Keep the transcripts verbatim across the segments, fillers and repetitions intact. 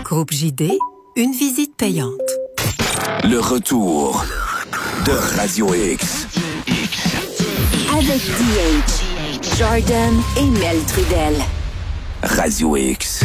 Groupe J D, une visite payante. Le retour de Radio X. Avec D H, Jordan et Mel Trudel. Radio X.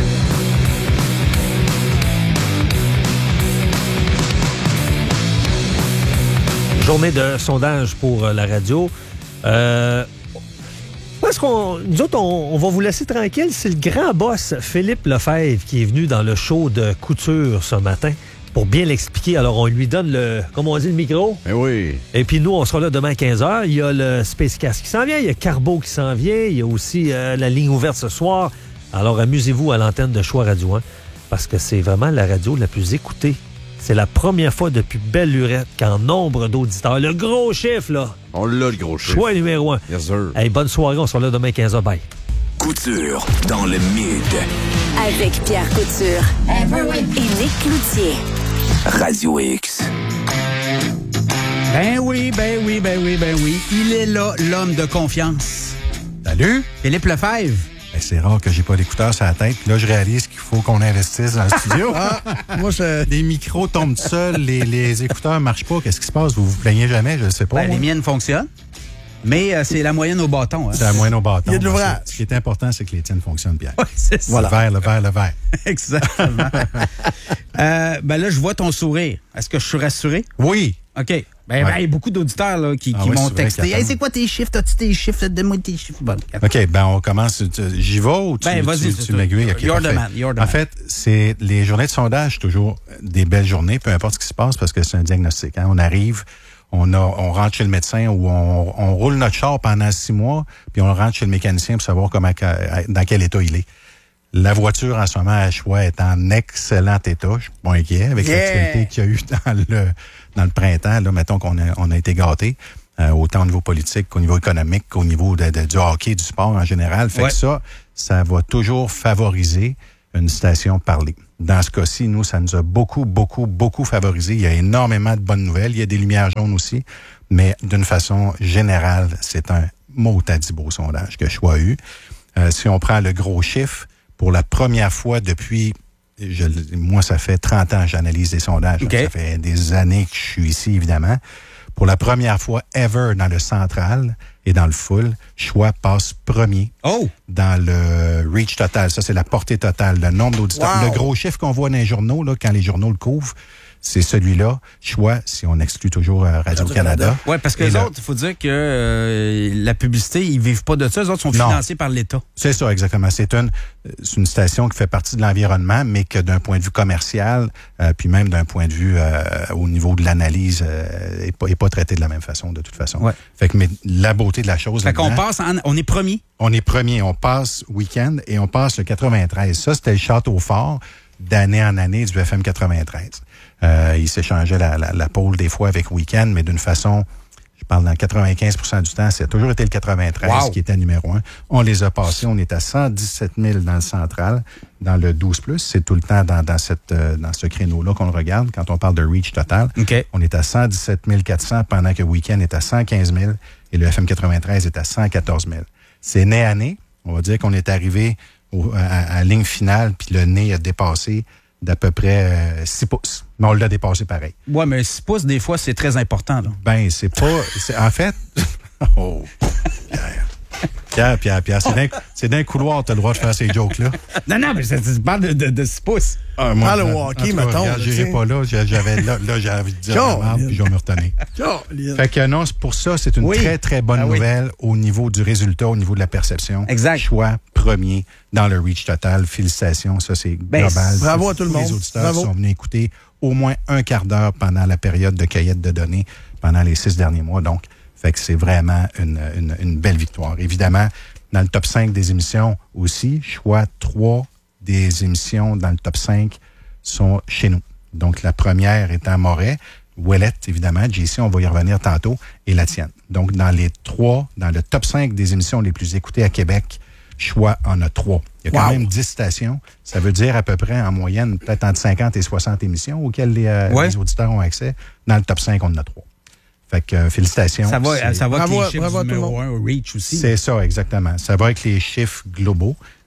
Journée de sondage pour la radio. Euh, Parce qu'on, nous autres, on, on va vous laisser tranquille. C'est le grand boss Philippe Lefebvre qui est venu dans le show de couture ce matin pour bien l'expliquer. Alors, on lui donne le, comme on dit, le micro. Mais oui. Et puis nous, on sera là demain à quinze heures. Il y a le Space Cast qui s'en vient. Il y a Carbo qui s'en vient. Il y a aussi euh, la ligne ouverte ce soir. Alors, amusez-vous à l'antenne de Choix Radio un parce que c'est vraiment la radio la plus écoutée. C'est la première fois depuis belle lurette qu'en nombre d'auditeurs, le gros chiffre, là. On l'a, le gros chiffre. Choix numéro un. Yes, sir. Hey, bonne soirée, on sera là demain à quinze heures. Bye. Couture dans le mid. Avec Pierre Couture et Nick Cloutier. Radio X. Ben oui, ben oui, ben oui, ben oui. Il est là, l'homme de confiance. Salut! Philippe Lefebvre. Ben, c'est rare que j'ai pas d'écouteurs sur la tête. Puis là, je réalise qu'il faut qu'on investisse dans le studio. Ah, moi, je... Les micros tombent seuls, les, les écouteurs marchent pas. Qu'est-ce qui se passe? Vous vous plaignez jamais? Je ne sais pas. Ben, les miennes fonctionnent. Mais euh, c'est la moyenne au bâton. Hein. C'est la moyenne au bâton. Il y a de l'ouvrage. Ce qui est important, c'est que les tiennes fonctionnent bien. Oui, c'est ça. Le vert, le vert, le vert. Exactement. euh, ben là, je vois ton sourire. Est-ce que je suis rassuré? Oui. OK. Ben, Ouais. ben, il y a beaucoup d'auditeurs là, qui, Ah qui oui, m'ont c'est vrai texté. qu'ils Hey, attendent. c'est quoi tes chiffres? As-tu tes chiffres? Donne-moi tes chiffres. Bon, OK, ben on commence. Tu- J'y vais ou tu, Ben, vas-y, tu, c'est tu toi. m'aiguilles? OK, You're the parfait. man, you're the En man. fait, c'est les journées de sondage, toujours des belles journées, peu importe ce qui se passe, parce que c'est un diagnostic. Hein. On arrive, on, a, on rentre chez le médecin ou on, on roule notre char pendant six mois, puis on rentre chez le mécanicien pour savoir comment, dans quel état il est. La voiture, en ce moment, à Choix, est en excellent état. Je suis pas inquiet avec Yeah! l'actualité qu'il y a eu dans le, dans le printemps. Là, mettons qu'on a, on a été gâtés, euh, autant au niveau politique qu'au niveau économique, qu'au niveau de, de, du hockey, du sport en général. Fait Ouais. que ça, ça va toujours favoriser une station parlée. Dans ce cas-ci, nous, ça nous a beaucoup, beaucoup, beaucoup favorisé. Il y a énormément de bonnes nouvelles. Il y a des lumières jaunes aussi. Mais d'une façon générale, c'est un mot-à-dit beau sondage que Choix a eu. Euh, si on prend le gros chiffre, pour la première fois depuis, je, moi, ça fait trente ans que j'analyse des sondages. OK. Donc, ça fait des années que je suis ici, évidemment. Pour la première fois ever dans le central et dans le full, Choix passe premier Oh! dans le reach total. Ça, c'est la portée totale, le nombre d'auditeurs. Wow. Le gros chiffre qu'on voit dans les journaux, là, quand les journaux le couvrent, c'est celui-là. Choix, si on exclut toujours euh, Radio-Canada. Oui, parce que Et les le- autres, il faut dire que euh, la publicité, ils vivent pas de ça. Les autres sont Non. financés par l'État. C'est ça, exactement. C'est une, c'est une station qui fait partie de l'environnement, mais que d'un point de vue commercial, euh, puis même d'un point de vue euh, au niveau de l'analyse, euh, est pas, est pas traité de la même façon, de toute façon. Ouais. Fait que mais la beauté de la chose, Fait qu'on là-dedans, passe en, on est premier. on est premier, on passe week-end et on passe le quatre-vingt-treize. Ça, c'était le château fort d'année en année du F M quatre-vingt-treize. Euh, il s'échangeait la, la, la pôle des fois avec week-end, mais d'une façon, je parle dans quatre-vingt-quinze pour cent du temps, c'est toujours été le quatre-vingt-treize Wow. qui était numéro un. On les a passés, on est à cent dix-sept mille dans le central, dans le douze plus. C'est tout le temps dans, dans, cette, euh, dans ce créneau-là qu'on le regarde quand on parle de reach total. OK. On est à cent dix-sept mille quatre cents pendant que week-end est à cent quinze mille et le F M quatre-vingt-treize est à cent quatorze mille. C'est nez à nez. On va dire qu'on est arrivé au, à, à la ligne finale, puis le nez a dépassé d'à peu près euh, six pouces. Mais on l'a dépassé pareil. Ouais, mais six pouces, des fois, c'est très important. Là. Ben, c'est pas... c'est- en fait... oh, Pierre. Pierre, Pierre, Pierre, c'est d'un, c'est d'un couloir, t'as le droit de faire ces jokes-là. Non, non, mais ça, tu parles de, de, de six pouces. Ah, moi, Ah, le en- hockey, en tout cas, mettons, regarde, là, j'irai tu sais. pas là. J'avais, là, là, j'avais envie de dire John, la merde, puis je vais me retenir. Colin. Fait que non, c'est pour ça, c'est une Oui. très, très bonne Ah oui. nouvelle au niveau du résultat, au niveau de la perception. Exact. Choix premier dans le reach total. Félicitations, ça c'est Ben, global. bravo à tout le Tous monde. Les auditeurs Bravo. sont venus écouter au moins un quart d'heure pendant la période de cueillette de données pendant les six derniers mois. Donc, fait que c'est vraiment une, une, une belle victoire. Évidemment, dans le top cinq des émissions aussi, Choix trois des émissions dans le top cinq sont chez nous. Donc, la première étant Moret, Ouellette, évidemment, J C, on va y revenir tantôt, et la tienne. Donc, dans les trois, dans le top cinq des émissions les plus écoutées à Québec, Choix en a trois. Il y a quand Wow. même dix stations. Ça veut dire à peu près, en moyenne, peut-être entre cinquante et soixante émissions auxquelles les, euh, Ouais. les auditeurs ont accès. Dans le top cinq, on en a trois. Fait que, euh, félicitations. Ça va, C'est- ça va Bravo avec à- les chiffres bravo à du tout le numéro un au Reach aussi. c'est ça, exactement. Ça va avec les chiffres globaux,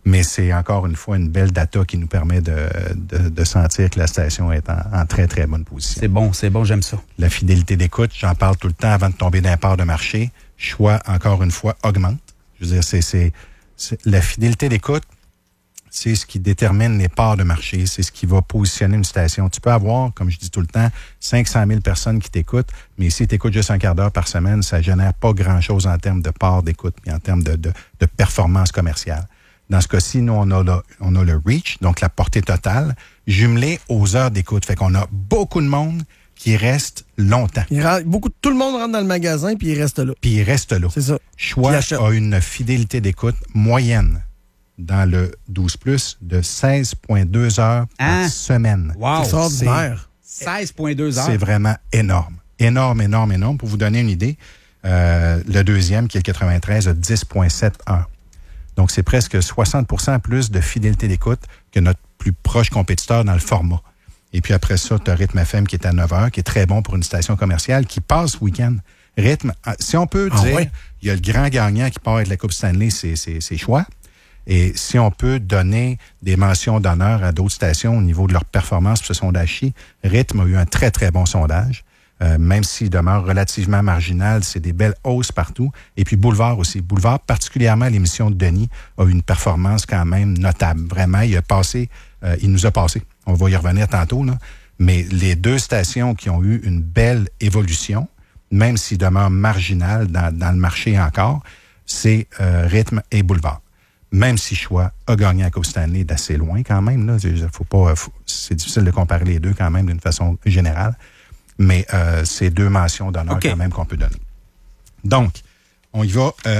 Mais c'est encore une fois une belle data qui nous permet de, de, de sentir que la station est en, en très, très bonne position. C'est bon, c'est bon, j'aime ça. La fidélité d'écoute, j'en parle tout le temps avant de tomber d'un part de marché. Choix, encore une fois, augmente. Je veux dire, c'est, c'est, c'est la fidélité d'écoute, c'est ce qui détermine les parts de marché, c'est ce qui va positionner une station. Tu peux avoir, comme je dis tout le temps, cinq cent mille personnes qui t'écoutent, mais si tu écoutes juste un quart d'heure par semaine, ça génère pas grand-chose en termes de parts d'écoute et en termes de, de, de performance commerciale. Dans ce cas-ci, nous, on a, le, on a le reach, donc la portée totale, jumelée aux heures d'écoute. Fait qu'on a beaucoup de monde qui reste longtemps. Il rentre, beaucoup, tout le monde rentre dans le magasin, puis il reste là. Puis il reste là. C'est ça. Choix a une fidélité d'écoute moyenne dans le douze plus de seize virgule deux heures hein? par semaine. Wow! C'est ordinaire. seize virgule deux heures. C'est vraiment énorme. Énorme, énorme, énorme. Pour vous donner une idée, euh, le deuxième, qui est le quatre-vingt-treize, a dix virgule sept heures. Donc, c'est presque soixante pour cent plus de fidélité d'écoute que notre plus proche compétiteur dans le format. Et puis après ça, tu as Rythme F M qui est à neuf heures, qui est très bon pour une station commerciale, qui passe week-end. Rythme, si on peut ah dire, ouais? il y a le grand gagnant qui part avec la Coupe Stanley, c'est, c'est, c'est Choix. Et si on peut donner des mentions d'honneur à d'autres stations au niveau de leur performance pour ce sondage-ci, Rythme a eu un très, très bon sondage. Euh, même s'il demeure relativement marginal, c'est des belles hausses partout. Et puis Boulevard aussi. Boulevard, particulièrement l'émission de Denis, a eu une performance quand même notable. Vraiment, il a passé, euh, il nous a passé. On va y revenir tantôt, là. Mais les deux stations qui ont eu une belle évolution, même s'il demeure marginal dans, dans le marché encore, c'est euh, Rythme et Boulevard. Même si Choix a gagné la Coupe Stanley d'assez loin quand même, là. Faut pas, faut, c'est difficile de comparer les deux quand même d'une façon générale. Mais euh, c'est deux mentions d'honneur okay. quand même qu'on peut donner. Donc, on y va euh,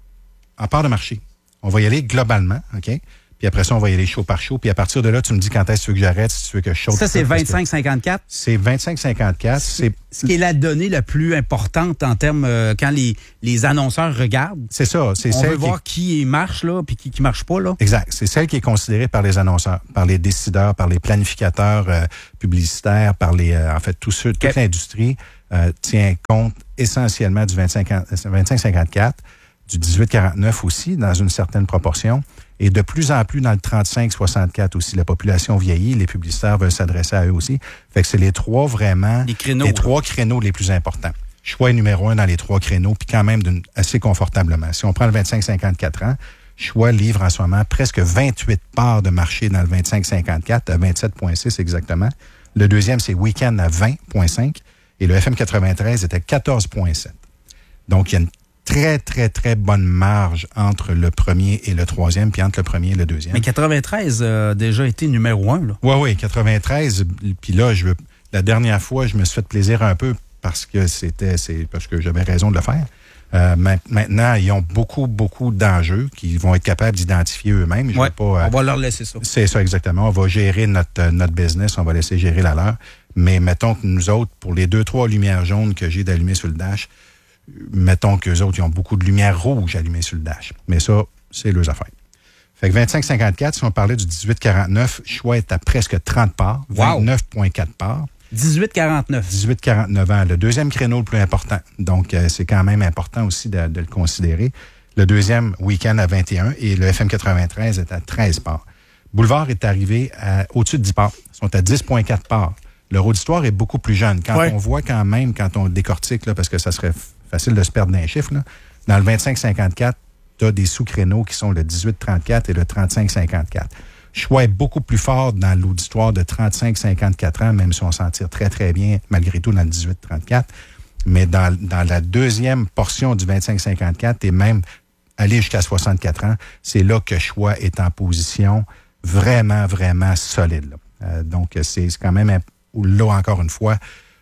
en part de marché. On va y aller globalement, OK? Puis après ça, on va y aller show par show. Puis à partir de là, tu me dis quand est-ce que tu veux que j'arrête, si tu veux que je saute. Ça, c'est vingt-cinq cinquante-quatre? C'est vingt-cinq cinquante-quatre. C'est, ce qui est la donnée la plus importante en termes, euh, quand les, les annonceurs regardent. C'est ça. C'est on celle veut qui voir qui marche, là, puis qui, qui marche pas, là. Exact. C'est celle qui est considérée par les annonceurs, par les décideurs, par les planificateurs euh, publicitaires, par les, euh, en fait, tous ceux, toute okay. l'industrie euh, tient compte essentiellement du vingt-cinq cinquante-quatre, du dix-huit quarante-neuf aussi, dans une certaine proportion. Et de plus en plus dans le trente-cinq soixante-quatre aussi. La population vieillit, les publicitaires veulent s'adresser à eux aussi. Fait que c'est les trois vraiment, les, créneaux, les trois créneaux les plus importants. Choix numéro un dans les trois créneaux, puis quand même d'une, assez confortablement. Si on prend le vingt-cinq cinquante-quatre ans, Choix livre en ce moment presque vingt-huit parts de marché dans le vingt-cinq cinquante-quatre, à vingt-sept virgule six exactement. Le deuxième, c'est Week-end à vingt virgule cinq et le F M quatre-vingt-treize était quatorze virgule sept. Donc, il y a une très, très, très bonne marge entre le premier et le troisième, puis entre le premier et le deuxième. Mais quatre-vingt-treize a déjà été numéro un, là. Oui, oui, quatre-vingt-treize. Puis là, je veux, la dernière fois, je me suis fait plaisir un peu parce que c'était, c'est parce que j'avais raison de le faire. Euh, maintenant, ils ont beaucoup, beaucoup d'enjeux qu'ils vont être capables d'identifier eux-mêmes. Je ouais, veux pas, euh, on va leur laisser ça. C'est ça, exactement. On va gérer notre, notre business, on va laisser gérer la leur. Mais mettons que nous autres, pour les deux, trois lumières jaunes que j'ai d'allumer sur le dash, mettons qu'eux autres, ils ont beaucoup de lumière rouge allumée sur le dash. Mais ça, c'est leurs affaires. Fait que vingt-cinq cinquante-quatre, si on parlait du dix-huit quarante-neuf, Choix est à presque trente parts, vingt-neuf virgule quatre parts. dix-huit quarante-neuf. dix-huit quarante-neuf ans. Le deuxième créneau le plus important. Donc, euh, c'est quand même important aussi de, de le considérer. Le deuxième, Week-end à vingt et un et le F M quatre-vingt-treize est à treize parts. Boulevard est arrivé à, au-dessus de dix parts. Ils sont à dix virgule quatre parts. Leur auditoire est beaucoup plus jeune. Quand ouais. on voit quand même, quand on décortique, là, parce que ça serait facile de se perdre dans les chiffres, là, dans le vingt-cinq cinquante-quatre, tu as des sous-créneaux qui sont le dix-huit trente-quatre et le trente-cinq cinquante-quatre. Choix est beaucoup plus fort dans l'auditoire de trente-cinq cinquante-quatre ans, même si on s'en tire très, très bien, malgré tout, dans le dix-huit trente-quatre. Mais dans, dans la deuxième portion du vingt-cinq cinquante-quatre et même aller jusqu'à soixante-quatre ans, c'est là que Choix est en position vraiment, vraiment solide. Là. Euh, donc, c'est, c'est quand même, un, là, encore une fois,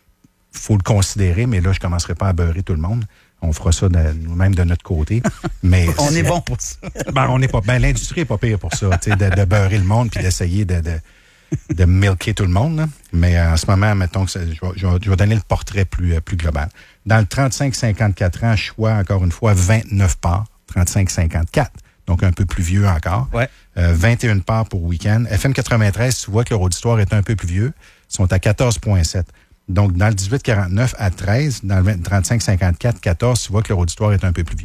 il faut le considérer, mais là, je ne commencerai pas à beurrer tout le monde. On fera ça de, nous-mêmes de notre côté. Mais on est bon pour ça. Ben, on est pas. Ben, l'industrie n'est pas pire pour ça, de, de beurrer le monde puis d'essayer de, de, de milker tout le monde. Là. Mais en ce moment, mettons que ça, je, vais, je, vais, je vais donner le portrait plus, plus global. Dans le trente-cinq cinquante-quatre ans, Choix, encore une fois, vingt-neuf parts. trente-cinq cinquante-quatre, donc un peu plus vieux encore. Ouais. Euh, vingt et une parts pour Week-end. F M quatre-vingt-treize, tu vois que leur auditoire est un peu plus vieux. Ils sont à quatorze virgule sept. Donc, dans le dix-huit quarante-neuf à treize, dans le trente-cinq cinquante-quatre, quatorze, tu vois que leur auditoire est un peu plus vieux.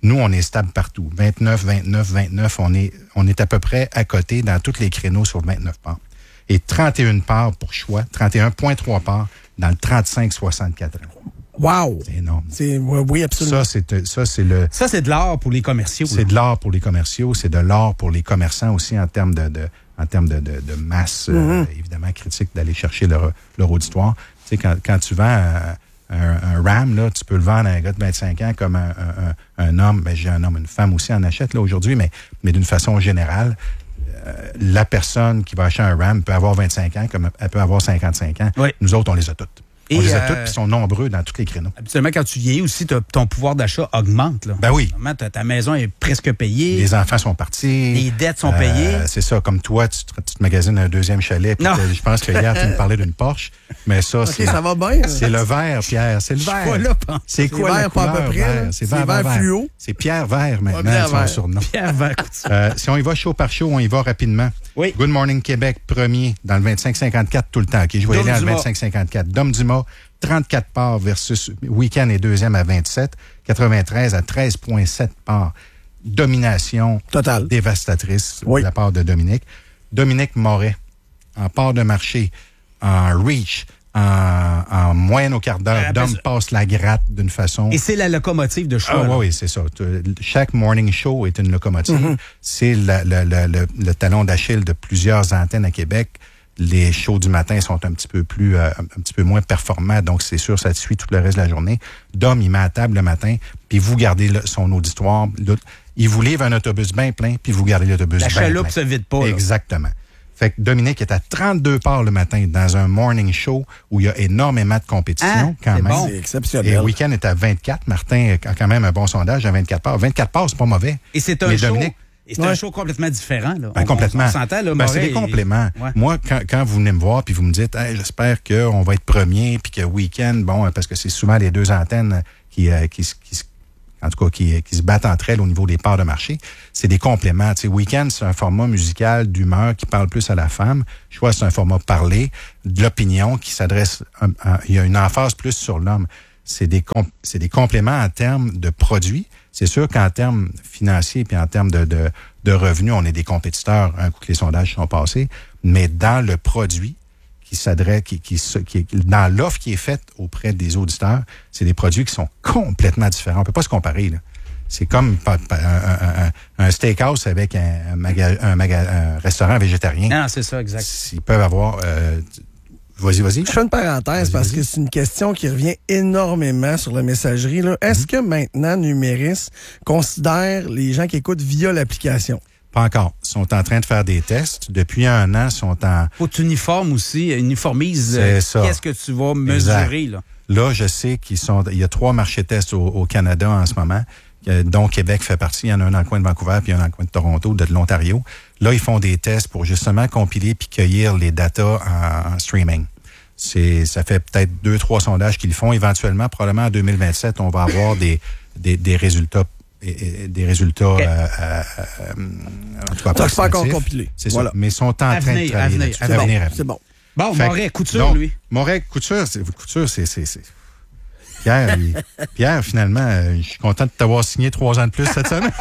Nous, on est stable partout. vingt-neuf, vingt-neuf, vingt-neuf, on est, on est à peu près à côté dans tous les créneaux sur vingt-neuf parts. Et trente et une parts pour choix, trente et un virgule trois parts dans le trente-cinq soixante-quatre ans. Wow! C'est énorme. C'est, oui, absolument. Ça, c'est, ça, c'est le... Ça, c'est de l'or pour les commerciaux. C'est de l'or pour les commerciaux, c'est de l'or pour les commerçants aussi en termes de, de en termes de, de, de masse, mm-hmm. euh, évidemment, critique d'aller chercher leur, leur auditoire. Tu sais, quand, quand tu vends un, un, un RAM, là, tu peux le vendre à un gars de vingt-cinq ans comme un, un, un homme. Ben, j'ai un homme, une femme aussi en achète là aujourd'hui, mais, mais d'une façon générale, euh, la personne qui va acheter un RAM peut avoir vingt-cinq ans comme elle peut avoir cinquante-cinq ans. Oui. Nous autres, on les a toutes. On Et les a euh, toutes, puis ils sont nombreux dans tous les créneaux. Habituellement, quand tu vieillis aussi, ton pouvoir d'achat augmente. Là. Ben oui. Ta, ta maison est presque payée. Les enfants sont partis. Les dettes sont euh, payées. C'est ça. Comme toi, tu te, tu te magasines un deuxième chalet. Puis je pense que hier, tu me parlais d'une Porsche. Mais ça, OK, c'est... ça va bien. C'est le vert, Pierre. C'est le vert. Pas là, pense. C'est quoi vert, la pas couleur à peu près, vert? là. C'est C'est vert, vert vert fluo. C'est Pierre Vert maintenant, Pierre son Vert. surnom. Pierre Vert. Euh, si on y va chaud par chaud, on y va rapidement. Oui. Good Morning Québec, premier, dans le vingt-cinq cinquante-quatre tout le temps. OK, je vais Dom aller dans le Dumas. vingt-cinq cinquante-quatre. Dom Dumas, trente-quatre parts versus Week-end est deuxième à vingt-sept. quatre-vingt-treize à treize virgule sept parts. Domination Total. dévastatrice Oui. de la part de Dominique. Dominique Moret, en part de marché, en reach, en, en moyenne au quart d'heure, Euh, Dom parce- passe la gratte d'une façon... Et c'est la locomotive de choix. Ah, là. oui, oui, c'est ça. Tu- Chaque morning show est une locomotive. Mm-hmm. C'est la- la- la- le, le talon d'Achille de plusieurs antennes à Québec. Les shows du matin sont un petit peu plus, euh, un petit peu moins performants, donc c'est sûr, ça te suit tout le reste de la journée. Dom, il met à table le matin, puis vous gardez le- son auditoire. Le- il vous livre un autobus bien plein, puis vous gardez l'autobus La bien plein. chaloupe se vide pas. là. Exactement. Fait que Dominique est à trente-deux parts le matin dans un morning show où il y a énormément de compétition, Ah, quand c'est même. bon. C'est Et exceptionnel. le week-end est à vingt-quatre. Martin a quand même un bon sondage à vingt-quatre parts. vingt-quatre parts, c'est pas mauvais. Et c'est un Mais show. Dominique- Et c'est Ouais. un show complètement différent. Là. Ben, On- complètement. On, on s'entend, là, Ben, c'est Moret des est- compléments. Ouais. Moi, quand, quand vous venez me voir puis vous me dites, hey, j'espère qu'on va être premier puis que week-end, bon, parce que c'est souvent les deux antennes qui, euh, qui, se- qui, se- en tout cas, qui, qui se battent entre elles au niveau des parts de marché. C'est des compléments. Tu sais, week-end, c'est un format musical d'humeur qui parle plus à la femme. Je vois, c'est un format parlé, de l'opinion qui s'adresse, à- à- il y a une emphase plus sur l'homme. C'est des, com- c'est des compléments en termes de produits. C'est sûr qu'en termes financiers puis en termes de, de, de revenus, on est des compétiteurs un coup que les sondages sont passés. Mais dans le produit qui s'adresse, qui, qui, se- qui est- dans l'offre qui est faite auprès des auditeurs, c'est des produits qui sont complètement différents. On peut pas se comparer, là. C'est comme pa- pa- un, un, un, un steakhouse avec un, un, maga- un, maga- un restaurant végétarien. Non, c'est ça, exact. Ils peuvent avoir... Euh, vas-y, vas-y. Je fais une parenthèse Vas-y, parce vas-y. que c'est une question qui revient énormément sur la messagerie. là. Est-ce que maintenant, Numéris considère les gens qui écoutent via l'application? Pas encore. Ils sont en train de faire des tests. Depuis un an, ils sont en... Faut que tu uniformes aussi, uniformises C'est euh, ça. qu'est-ce que tu vas mesurer. Là. Là, je sais qu'ils sont. Il y a trois marchés tests au, au Canada en ce moment, euh, dont Québec fait partie. Il y en a un dans le coin de Vancouver, puis il y en a un dans le coin de Toronto, de l'Ontario. Là, ils font des tests pour justement compiler puis cueillir les datas en, en streaming. C'est, ça fait peut-être deux, trois sondages qu'ils font. Éventuellement, probablement en deux mille vingt-sept, on va avoir des, des, des résultats. et- et Des résultats, Okay. euh, euh, euh, en tout cas, Ça, c'est pas encore approximatifs. compilé. C'est Voilà. ça. Mais ils sont en train À venir, de travailler à venir, là-dessus. à À venir. venir, à venir. C'est bon. Bon, Fait que, Moret, couture, donc, lui. Moret, couture, c'est, couture, c'est, c'est, c'est. Pierre, il- Pierre, finalement, euh, je suis content de t'avoir signé trois ans de plus cette semaine.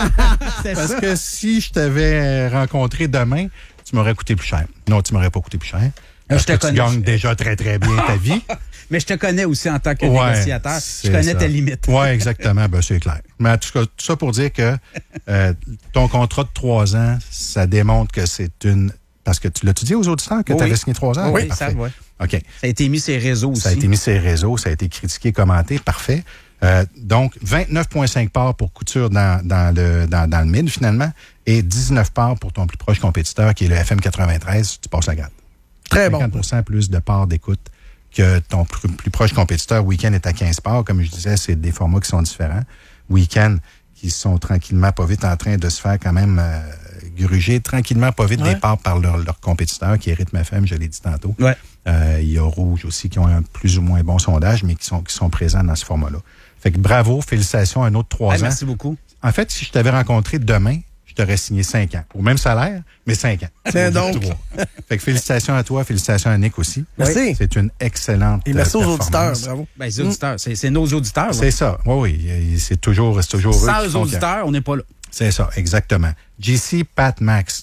Parce que si je t'avais rencontré demain, tu m'aurais coûté plus cher. Non, tu m'aurais pas coûté plus cher. Parce je te que tu connais. gagnes déjà très, très bien ta vie. Mais je te connais aussi en tant que Ouais, négociateur. Je c'est connais ça. tes limites. Oui, exactement. Ben, c'est clair. Mais en tout cas, tout ça pour dire que euh, ton contrat de trois ans, ça démontre que c'est une... Parce que tu l'as-tu dit aux auditeurs que Oui. tu avais signé trois ans? Oui, Parfait. ça, ouais. OK. Ça a été mis sur les réseaux aussi. Ça a été mis sur les réseaux, ça a été critiqué, commenté, parfait. Euh, donc, vingt-neuf virgule cinq parts pour Couture dans, dans, le, dans, dans le mid, finalement, et dix-neuf parts pour ton plus proche compétiteur, qui est le F M quatre-vingt-treize, tu passes la gratte. Très bon. cinquante pour cent plus de parts d'écoute que ton plus, plus proche compétiteur. Week-end est à quinze parts. Comme je disais, c'est des formats qui sont différents. Week-end, qui sont tranquillement, pas vite, en train de se faire quand même euh, gruger, tranquillement, pas vite, Ouais. des parts par leur, leur compétiteur, qui est Rythme F M, je l'ai dit tantôt. Ouais. Euh, il y a Rouge aussi, qui ont un plus ou moins bon sondage, mais qui sont, qui sont présents dans ce format-là. Fait que bravo, félicitations, un autre trois Hey, ans. merci beaucoup. En fait, si je t'avais rencontré demain, je t'aurais signé cinq ans. Au même salaire, mais cinq ans. Tiens donc. Fait que félicitations à toi, félicitations à Nick aussi. Merci. C'est une excellente Et merci aux performance. auditeurs, bravo. Ben, les auditeurs, c'est, c'est nos auditeurs. C'est ça, oui, oui. C'est toujours, c'est toujours eux Sans qui les font auditeurs, on n'est pas là. C'est ça, exactement. J C Pat Max,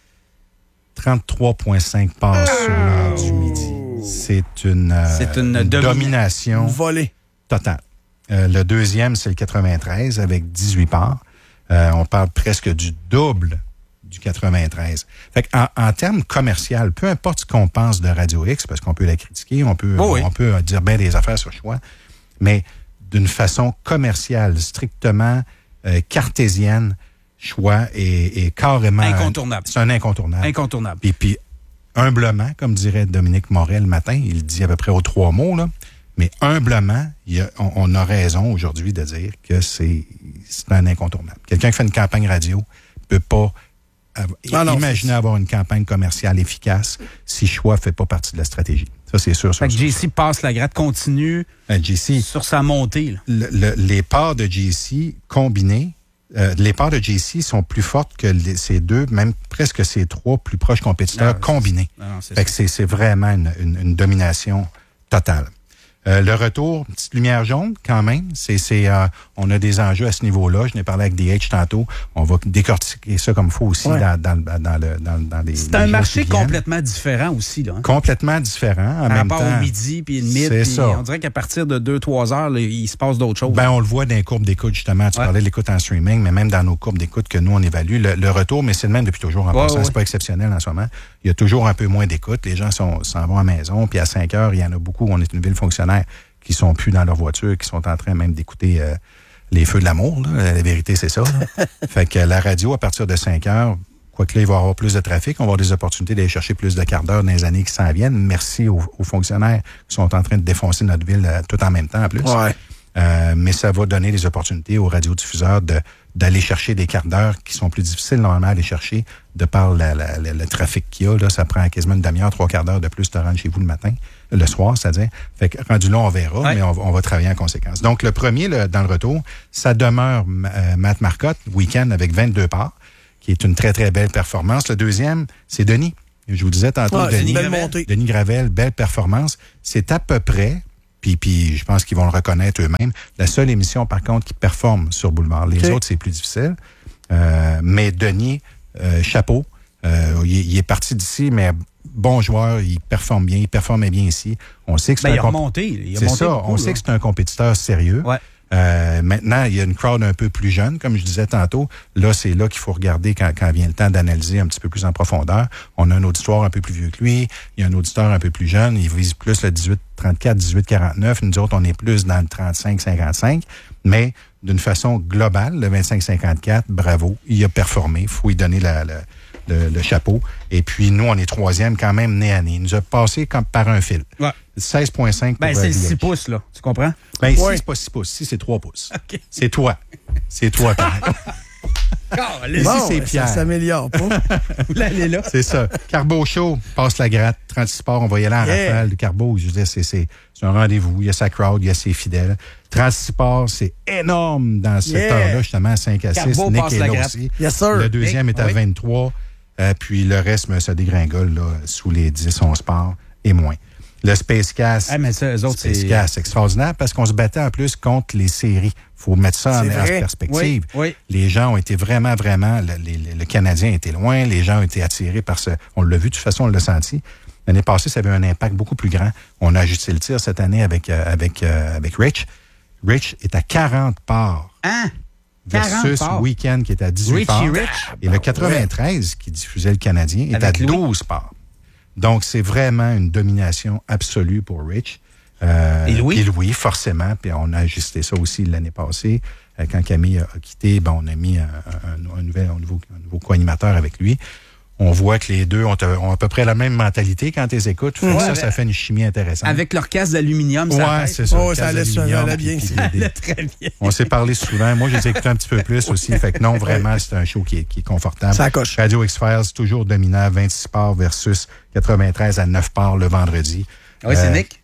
trente-trois virgule cinq passes sur l'heure du midi. C'est une, euh, C'est une une domi- domination Volé. totale. Euh, le deuxième, c'est le quatre-vingt-treize avec dix-huit parts. Euh, on parle presque du double du quatre-vingt-treize. Fait en, en termes commercial, peu importe ce qu'on pense de Radio X, parce qu'on peut la critiquer, on peut, Oh oui. on peut dire bien des affaires sur choix, mais d'une façon commerciale, strictement euh, cartésienne, choix est, est carrément... Incontournable. Un, c'est un incontournable. Incontournable. Puis, puis, humblement, comme dirait Dominique Morel le matin, il dit à peu près aux trois mots, là, mais humblement, il y a, on, on a raison aujourd'hui de dire que c'est, c'est un incontournable. Quelqu'un qui fait une campagne radio peut pas av- Ah non, imaginer c'est... avoir une campagne commerciale efficace si choix ne fait pas partie de la stratégie. Ça, c'est sûr. Fait sûr, que sûr, J C passe la gratte, continue sûr. Euh, J C, sur sa montée. Là. le- le- les parts de J C combinées, euh, les parts de J C sont plus fortes que les- ces deux, même presque ces trois plus proches compétiteurs Ah, combinés. Non, non, c'est Fait que c'est, c'est vraiment une, une, une domination totale. Euh, le retour, petite lumière jaune, quand même. C'est, c'est, euh, on a des enjeux à ce niveau-là. Je n'ai parlé avec D H tantôt. On va décortiquer ça comme il faut aussi Ouais. dans, dans, dans, le, dans, dans les. C'est les un jours marché qui viennent. complètement différent aussi. Là, hein? Complètement différent. En Par même rapport temps, au midi, puis le midi. c'est puis ça. On dirait qu'à partir de deux trois heures, là, il se passe d'autres choses. Ben, on le voit dans les courbes d'écoute, justement. Tu Ouais. parlais de l'écoute en streaming, mais même dans nos courbes d'écoute que nous, on évalue, le, le retour, mais c'est le même depuis toujours en Ouais, passant. ouais. C'est pas exceptionnel en ce moment. Il y a toujours un peu moins d'écoute. Les gens sont, s'en vont à la maison, puis à cinq heures, il y en a beaucoup. On est une ville fonctionnaire qui sont plus dans leur voiture, qui sont en train même d'écouter euh, les feux de l'amour. Là. La vérité, c'est ça. Là. Fait que la radio, à partir de cinq heures, quoique là, il va y avoir plus de trafic, on va avoir des opportunités d'aller chercher plus de quart d'heure dans les années qui s'en viennent. Merci aux, aux fonctionnaires qui sont en train de défoncer notre ville euh, tout en même temps, en plus. Ouais. Euh, mais ça va donner des opportunités aux radiodiffuseurs de, d'aller chercher des quarts d'heure qui sont plus difficiles normalement à aller chercher de par la, la, la, le trafic qu'il y a. Là, ça prend quasiment une demi-heure, trois quarts d'heure de plus de te rendre chez vous le matin, le soir, c'est-à-dire. Fait que rendu là, on verra, Ouais. mais on, va- on va travailler en conséquence. Donc, le premier, là, dans le retour, ça demeure euh, Matt Marcotte, week-end avec vingt-deux parts, qui est une très, très belle performance. Le deuxième, c'est Denis. Je vous disais tantôt, Ouais, c'est Denis, une belle Gravel. montée. Denis Gravel, belle performance. C'est à peu près, puis, puis je pense qu'ils vont le reconnaître eux-mêmes, la seule émission, par contre, qui performe sur Boulevard. Les OK. autres, c'est plus difficile. Euh, mais Denis, euh, chapeau. Euh, il, est- il est parti d'ici, mais bon joueur, il performe bien, il performait bien ici. On sait que c'est Ben, un il a comp- remonté. Il a c'est monté ça, beaucoup, on là. sait que c'est un compétiteur sérieux. Ouais. Euh, maintenant, il y a une crowd un peu plus jeune, comme je disais tantôt. Là, c'est là qu'il faut regarder quand, quand vient le temps d'analyser un petit peu plus en profondeur. On a un auditoire un peu plus vieux que lui. Il y a un auditeur un peu plus jeune. Il vise plus le dix-huit trente-quatre, dix-huit quarante-neuf. Nous autres, on est plus dans le trente-cinq cinquante-cinq. Mais d'une façon globale, le vingt-cinq cinquante-quatre, bravo. Il a performé. Il faut lui donner la, la- le, le chapeau. Et puis, nous, on est troisième quand même nez à nez. Il nous a passé comme par un fil. Ouais. seize virgule cinq pour Ben, c'est le V H. six pouces, là. Tu comprends? Ben, ici, Ouais. c'est pas six pouces. Ici, c'est trois pouces. OK. C'est toi. C'est toi, Pierre. Calais. Ici, Bon, c'est ça Pierre. s'améliore pas. Vous l'allez là. C'est ça. Carbo Show, passe la gratte, trente-six sports, on va y aller en Yeah. rafale. Le Carbo, je veux dire, c'est, c'est, c'est un rendez-vous. Il y a sa crowd, il y a ses fidèles. trente-six sports, c'est énorme dans cette Yeah. heure-là, justement, à cinq à six. Carbo Nick passe est la là gratte. aussi. Yes, sir. Le deuxième Nick, est à oui. vingt-trois. Euh, puis le reste, mais ça dégringole là, sous les dix, onze sports et moins. Le Spacecast. Ah, mais ça, eux autres, c'est. Spacecast, c'est extraordinaire parce qu'on se battait en plus contre les séries. Faut mettre ça en, C'est en vrai. perspective. Oui, oui. Les gens ont été vraiment, vraiment, le, les- le Canadien était loin, les gens ont été attirés par ce... On l'a vu, de toute façon, on l'a senti. L'année passée, ça avait un impact beaucoup plus grand. On a ajusté le tir cette année avec, euh, avec, euh, avec Rich. Rich est à quarante parts Hein? quarante versus parts. Weekend qui est à dix-huit Richie parts. Rich. Et le quatre-vingt-treize qui diffusait le Canadien est Avec à Louis. douze parts. Donc, c'est vraiment une domination absolue pour Rich. Euh, Et Louis? Puis Louis, forcément. Puis on a ajusté ça aussi l'année passée. Euh, quand Camille a, a quitté, ben, on a mis un, un, un nouvel, un nouveau, un nouveau co-animateur avec lui. On voit que les deux ont, ont à peu près la même mentalité quand ils écoutent. Fait que Ouais, ça, avec- ça fait une chimie intéressante. Avec leur casse d'aluminium, ça Ouais, aide. c'est ça. Oh, ça Case allait- ça d'aluminium, allait bien, puis- ça puis des- allait très bien. On s'est parlé souvent. Moi, je les ai écoutés un petit peu plus aussi. Fait que non, vraiment, c'est un show qui est, qui est confortable. Ça coche. Radio X-Files, toujours dominant, vingt-six parts versus quatre-vingt-treize à neuf parts le vendredi. Oui, c'est Euh, Nick.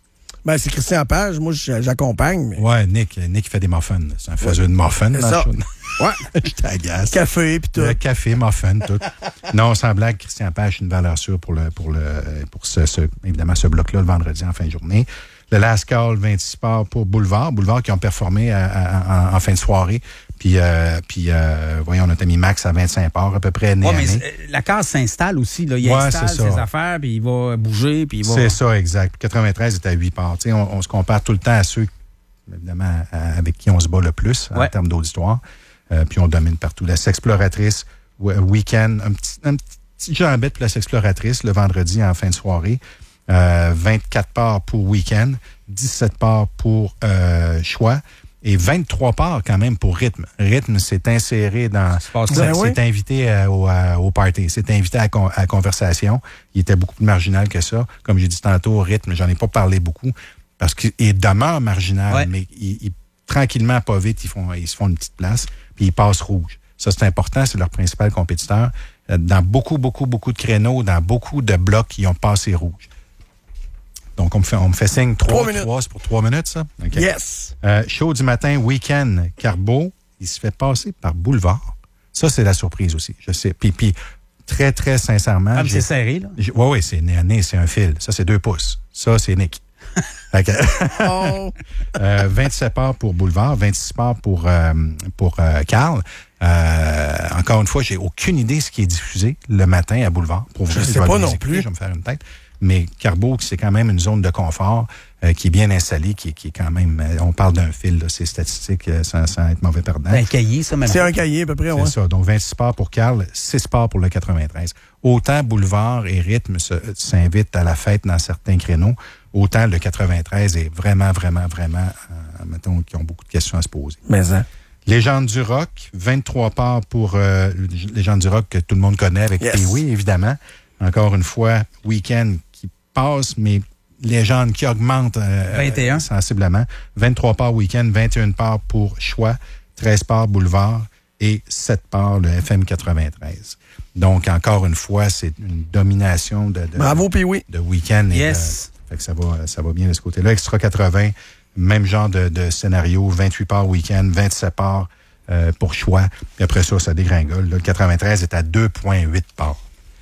Ben, c'est Christian Page. Moi, j'accompagne. Mais... Ouais, Nick, Nick fait des muffins. C'est un faiseur de muffins. C'est dans ça. le ouais. Je t'agace. Café, puis tout. Le café, muffin, tout. Non, sans blague, Christian Page, une valeur sûre pour, le, pour, le, pour ce, ce, évidemment, ce bloc-là, le vendredi en fin de journée. Le Last Call, vingt-six parts pour Boulevard. Boulevard qui ont performé à, à, en, en fin de soirée. Puis, euh, puis euh, voyons, notre ami Max à vingt-cinq parts, à peu près année ouais, à mais année. la case s'installe aussi. Là. Il ouais, installe c'est ça. ses affaires, puis il va bouger, puis il va... C'est ça, exact. quatre-vingt-treize est à huit parts. Tu sais, on, on se compare tout le temps à ceux, évidemment, à, avec qui on se bat le plus ouais. en termes d'auditoire. Euh, puis on domine partout. La Sexploratrice, Week-end, un petit, un petit jambette pour la Sexploratrice, le vendredi en fin de soirée. Euh, vingt-quatre parts pour Week-end, dix-sept parts pour euh, Choix et vingt-trois parts quand même pour Rythme. Rythme s'est inséré dans... C'est ben oui. invité à, au, à, au party, s'est invité à, con, à conversation. Il était beaucoup plus marginal que ça. Comme j'ai dit tantôt, Rythme, j'en ai pas parlé beaucoup parce qu'il demeure marginal, ouais. mais il, il, tranquillement, pas vite, ils, font, ils se font une petite place puis ils passent rouge. Ça, c'est important, c'est leur principal compétiteur. Dans beaucoup, beaucoup, beaucoup de créneaux, dans beaucoup de blocs, ils ont passé rouge. Donc, on me fait, on me fait signe trois, trois, c'est pour trois minutes, ça? Okay. Yes! Euh, show du matin, Week-end, Carbo, il se fait passer par Boulevard. Ça, c'est la surprise aussi, je sais. Puis, puis très, très sincèrement... Ah, mais c'est serré, là? Oui, oui, c'est nez à nez, c'est un fil. Ça, c'est deux pouces. Ça, c'est Nick. Okay. oh. euh, vingt-sept parts pour Boulevard, vingt-six parts pour, euh, pour euh, Carl. Euh, encore une fois, j'ai aucune idée de ce qui est diffusé le matin à Boulevard. Pour je ne sais pas non écouter, plus. Je vais me faire une tête. Mais Carbo, c'est quand même une zone de confort euh, qui est bien installée, qui, qui est quand même... Euh, on parle d'un fil, là, c'est statistique euh, sans, sans être mauvais perdant. C'est un cahier, ça, même. C'est un cahier, à peu près, c'est ouais. C'est ça. Donc, vingt-six parts pour Carl, six parts pour le quatre-vingt-treize. Autant Boulevard et Rythme se, s'invitent à la fête dans certains créneaux, autant le quatre-vingt-treize est vraiment, vraiment, vraiment... Euh, mettons, qui ont beaucoup de questions à se poser. Mais ça... Légende du rock, vingt-trois parts pour euh, Légende du rock que tout le monde connaît avec yes. Pee-Wee, évidemment. Encore une fois, Week-end qui passe, mais Légende qui augmente euh, vingt et un. sensiblement. vingt-trois parts Week-end, vingt et une parts pour Choix, treize parts Boulevard et sept parts le F M quatre-vingt-treize. Donc, encore une fois, c'est une domination de, de, Bravo, Pee-Wee. de Week-end. Yes. Et de, fait que ça va, ça va bien de ce côté-là. Extra quatre-vingts. Même genre de, de scénario, vingt-huit parts Week-end, vingt-sept parts euh, pour Choix. Puis après ça, ça dégringole. Là, le quatre-vingt-treize est à deux virgule huit parts.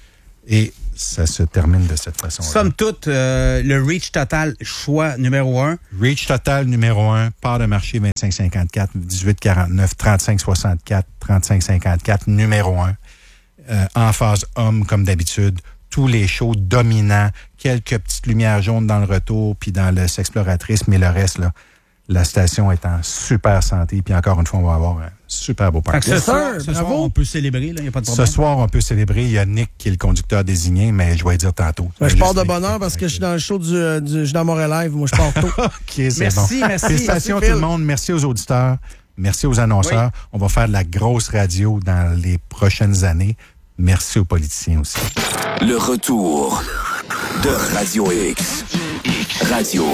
Et ça se termine de cette façon-là. Somme toute, euh, le Reach Total Choix numéro un. Reach Total numéro un, part de marché vingt-cinq cinquante-quatre, dix-huit quarante-neuf, trente-cinq soixante-quatre, trente-cinq cinquante-quatre, numéro un. Euh, en phase homme, comme d'habitude. Tous les shows dominants, quelques petites lumières jaunes dans le retour, puis dans le Sexploratrice, mais le reste, là, la station est en super santé. Puis encore une fois, on va avoir un super beau party. Ce, soir, ce soir, on peut célébrer, il n'y a pas de problème. Ce soir, on peut célébrer. Il y a Nick qui est le conducteur désigné, mais je vais le dire tantôt. Ben, je pars de bonne heure parce que je suis dans le show du, du je suis dans Montréal Live. Moi, je pars tôt. OK, c'est merci, bon. merci. Félicitations merci, à tout le monde. Merci aux auditeurs. Merci aux annonceurs. Oui. On va faire de la grosse radio dans les prochaines années. Merci aux politiciens aussi. Le retour de Radio X. Radio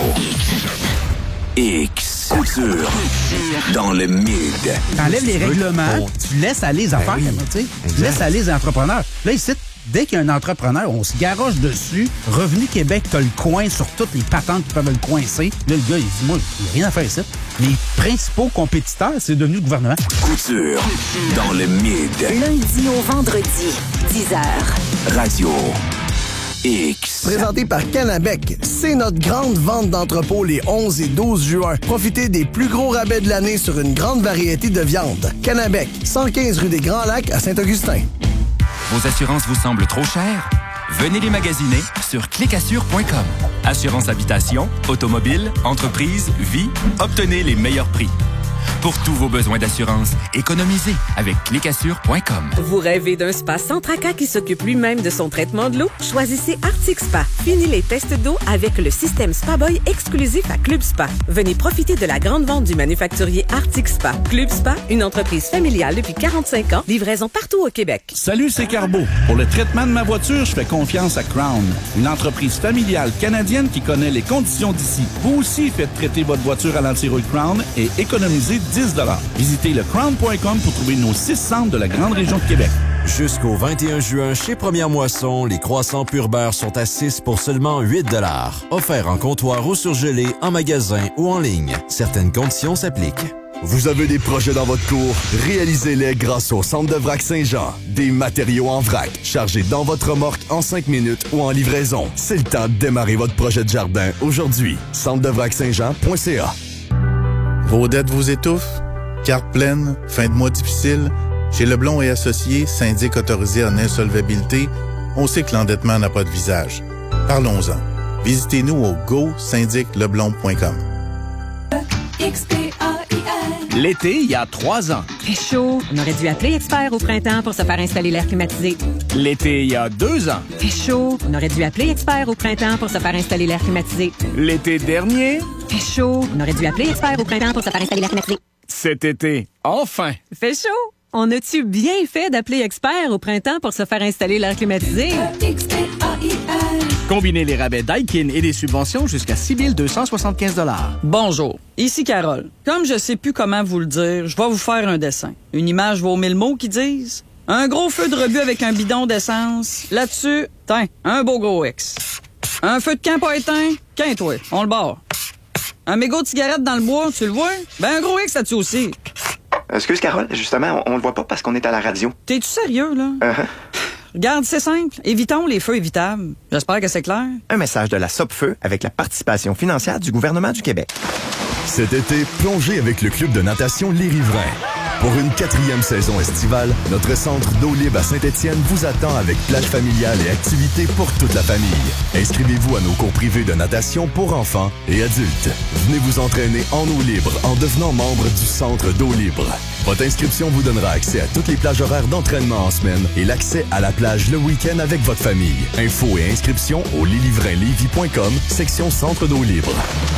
X. Couture dans le mid. T'enlèves les règlements, tu laisses aller les affaires, ben oui. tu sais. Tu laisses aller les entrepreneurs. Là, ici, dès qu'il y a un entrepreneur, on se garoche dessus. Revenu Québec, t'as le coin sur toutes les patentes qui peuvent le coincer. Là, le gars, il dit, moi, il n'y a rien à faire ici. Les principaux compétiteurs, c'est devenu le gouvernement. Couture dans le mid. Lundi au vendredi, dix heures. Radio X. Présenté par Canabec, c'est notre grande vente d'entrepôt les onze et douze juin. Profitez des plus gros rabais de l'année sur une grande variété de viandes. Canabec, cent quinze rue des Grands Lacs à Saint-Augustin. Vos assurances vous semblent trop chères? Venez les magasiner sur clic assure point com. Assurance habitation, automobile, entreprise, vie, obtenez les meilleurs prix. Pour tous vos besoins d'assurance, économisez avec clic assure point com. Vous rêvez d'un spa sans tracas qui s'occupe lui-même de son traitement de l'eau? Choisissez Arctic Spa. Fini les tests d'eau avec le système Spa Boy exclusif à Club Spa. Venez profiter de la grande vente du manufacturier Arctic Spa. Club Spa, une entreprise familiale depuis quarante-cinq ans, livraison partout au Québec. Salut, c'est Carbo. Pour le traitement de ma voiture, je fais confiance à Crown, une entreprise familiale canadienne qui connaît les conditions d'ici. Vous aussi faites traiter votre voiture à l'antirouille Crown et économisez dix dollars. Visitez le crown point com pour trouver nos six centres de la grande région de Québec. Jusqu'au vingt et un juin, chez Première Moisson, les croissants pur beurre sont à six pour seulement huit dollars. Offert en comptoir ou surgelé, en magasin ou en ligne. Certaines conditions s'appliquent. Vous avez des projets dans votre cour? Réalisez-les grâce au Centre de vrac Saint-Jean. Des matériaux en vrac, chargés dans votre remorque en cinq minutes ou en livraison. C'est le temps de démarrer votre projet de jardin aujourd'hui. centre de vrac saint jean point c a. Vos dettes vous étouffent? Carte pleine? Fin de mois difficile? Chez Leblond et Associés, syndic autorisé en insolvabilité, on sait que l'endettement n'a pas de visage. Parlons-en. Visitez-nous au go syndic leblond point com. L'été, il y a trois ans. Très chaud. On aurait dû appeler Expert au printemps pour se faire installer l'air climatisé. L'été, il y a deux ans. Très chaud. On aurait dû appeler Expert au printemps pour se faire installer l'air climatisé. L'été dernier. Très chaud. On aurait dû appeler Expert au printemps pour se faire installer l'air climatisé. Cet été, enfin. Fait chaud. On a-tu bien fait d'appeler Expert au printemps pour se faire installer l'air climatisé? Combinez les rabais Daikin et les subventions jusqu'à six mille deux cent soixante-quinze dollars. Bonjour, ici Carole. Comme je sais plus comment vous le dire, je vais vous faire un dessin. Une image vaut mille mots qui disent. Un gros feu de rebut avec un bidon d'essence. Là-dessus, tiens, un beau gros X. Un feu de camp pas éteint, qu'un-toi, on le barre. Un mégot de cigarette dans le bois, tu le vois? Ben un gros X là-dessus aussi. Excuse, Carole, justement, on, on le voit pas parce qu'on est à la radio. T'es-tu sérieux, là? Uh-huh. Regarde, c'est simple. Évitons les feux évitables. J'espère que c'est clair. Un message de la Sopfeu avec la participation financière du gouvernement du Québec. Cet été, plongez avec le club de natation Les Riverains. Pour une quatrième saison estivale, notre centre d'eau libre à Saint-Étienne vous attend avec plage familiale et activités pour toute la famille. Inscrivez-vous à nos cours privés de natation pour enfants et adultes. Venez vous entraîner en eau libre en devenant membre du centre d'eau libre. Votre inscription vous donnera accès à toutes les plages horaires d'entraînement en semaine et l'accès à la plage le week-end avec votre famille. Infos et inscriptions au lilivrain lévis point com, section centre d'eau libre.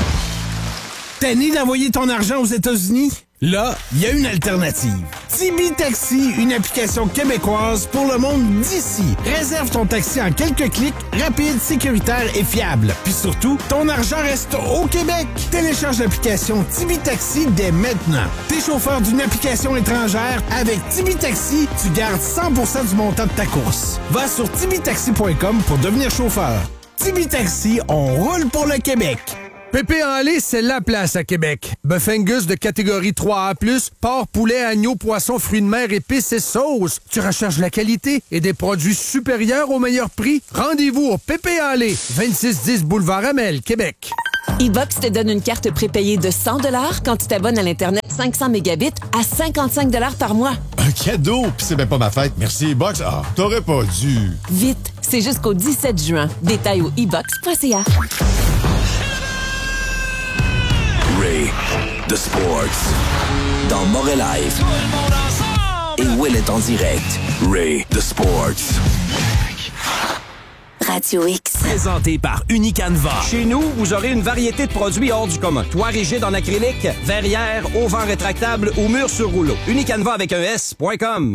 Tanné d'envoyer ton argent aux États-Unis? Là, il y a une alternative. Tibi Taxi, une application québécoise pour le monde d'ici. Réserve ton taxi en quelques clics, rapide, sécuritaire et fiable. Puis surtout, ton argent reste au Québec. Télécharge l'application Tibi Taxi dès maintenant. T'es chauffeur d'une application étrangère, avec Tibi Taxi, tu gardes cent pour cent du montant de ta course. Va sur tibi taxi point com pour devenir chauffeur. Tibi Taxi, on roule pour le Québec. Pépé en lait, c'est la place à Québec. Bœuf Angus de catégorie trois A plus, porc, poulet, agneau, poisson, fruits de mer, épices et sauces. Tu recherches la qualité et des produits supérieurs au meilleur prix? Rendez-vous au Pépé en lait, vingt-six dix boulevard Amel, Québec. E-Box te donne une carte prépayée de cent dollars quand tu t'abonnes à l'Internet cinq cents mégabits à cinquante-cinq dollars par mois. Un cadeau? Puis c'est même pas ma fête. Merci, E-Box. Ah, t'aurais pas dû. Vite, c'est jusqu'au dix-sept juin. Détails au e box point c a. Ray, The Sports, dans Morel Live. Et Will est en direct. Ray, The Sports. Radio X. Présenté par Unicanva. Chez nous, vous aurez une variété de produits hors du commun. Toit rigide en acrylique, verrière, auvent rétractable ou mur sur rouleau. Unicanva avec un S point com.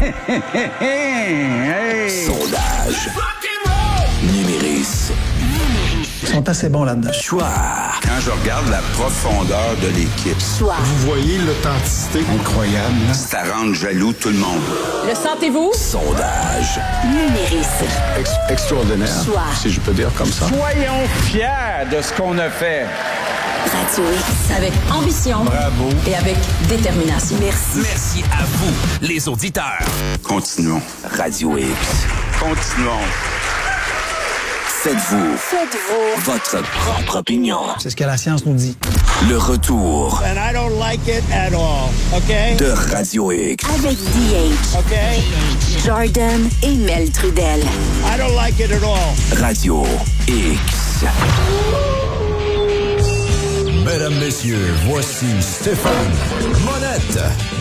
Sondage. Numéris. Ils sont assez bons là-dedans. Choix. Quand je regarde la profondeur de l'équipe, Choix. Vous voyez l'authenticité incroyable. Hein? Ça rend jaloux tout le monde. Le sentez-vous? Sondage. Numéris. Ex- extraordinaire, Choix. si je peux dire comme ça. Soyons fiers de ce qu'on a fait. Radio X. Avec ambition. Bravo. Et avec détermination. Merci. Merci à vous, les auditeurs. Continuons. Radio X. Continuons. Faites-vous. Faites-vous. Votre propre opinion. C'est ce que la science nous dit. Le retour. And I don't like it at all, okay? De Radio X. Avec D H. Okay? Jordan et Mel Trudel. I don't like it at all. Radio X. Mesdames, messieurs, voici Stéphane Monette.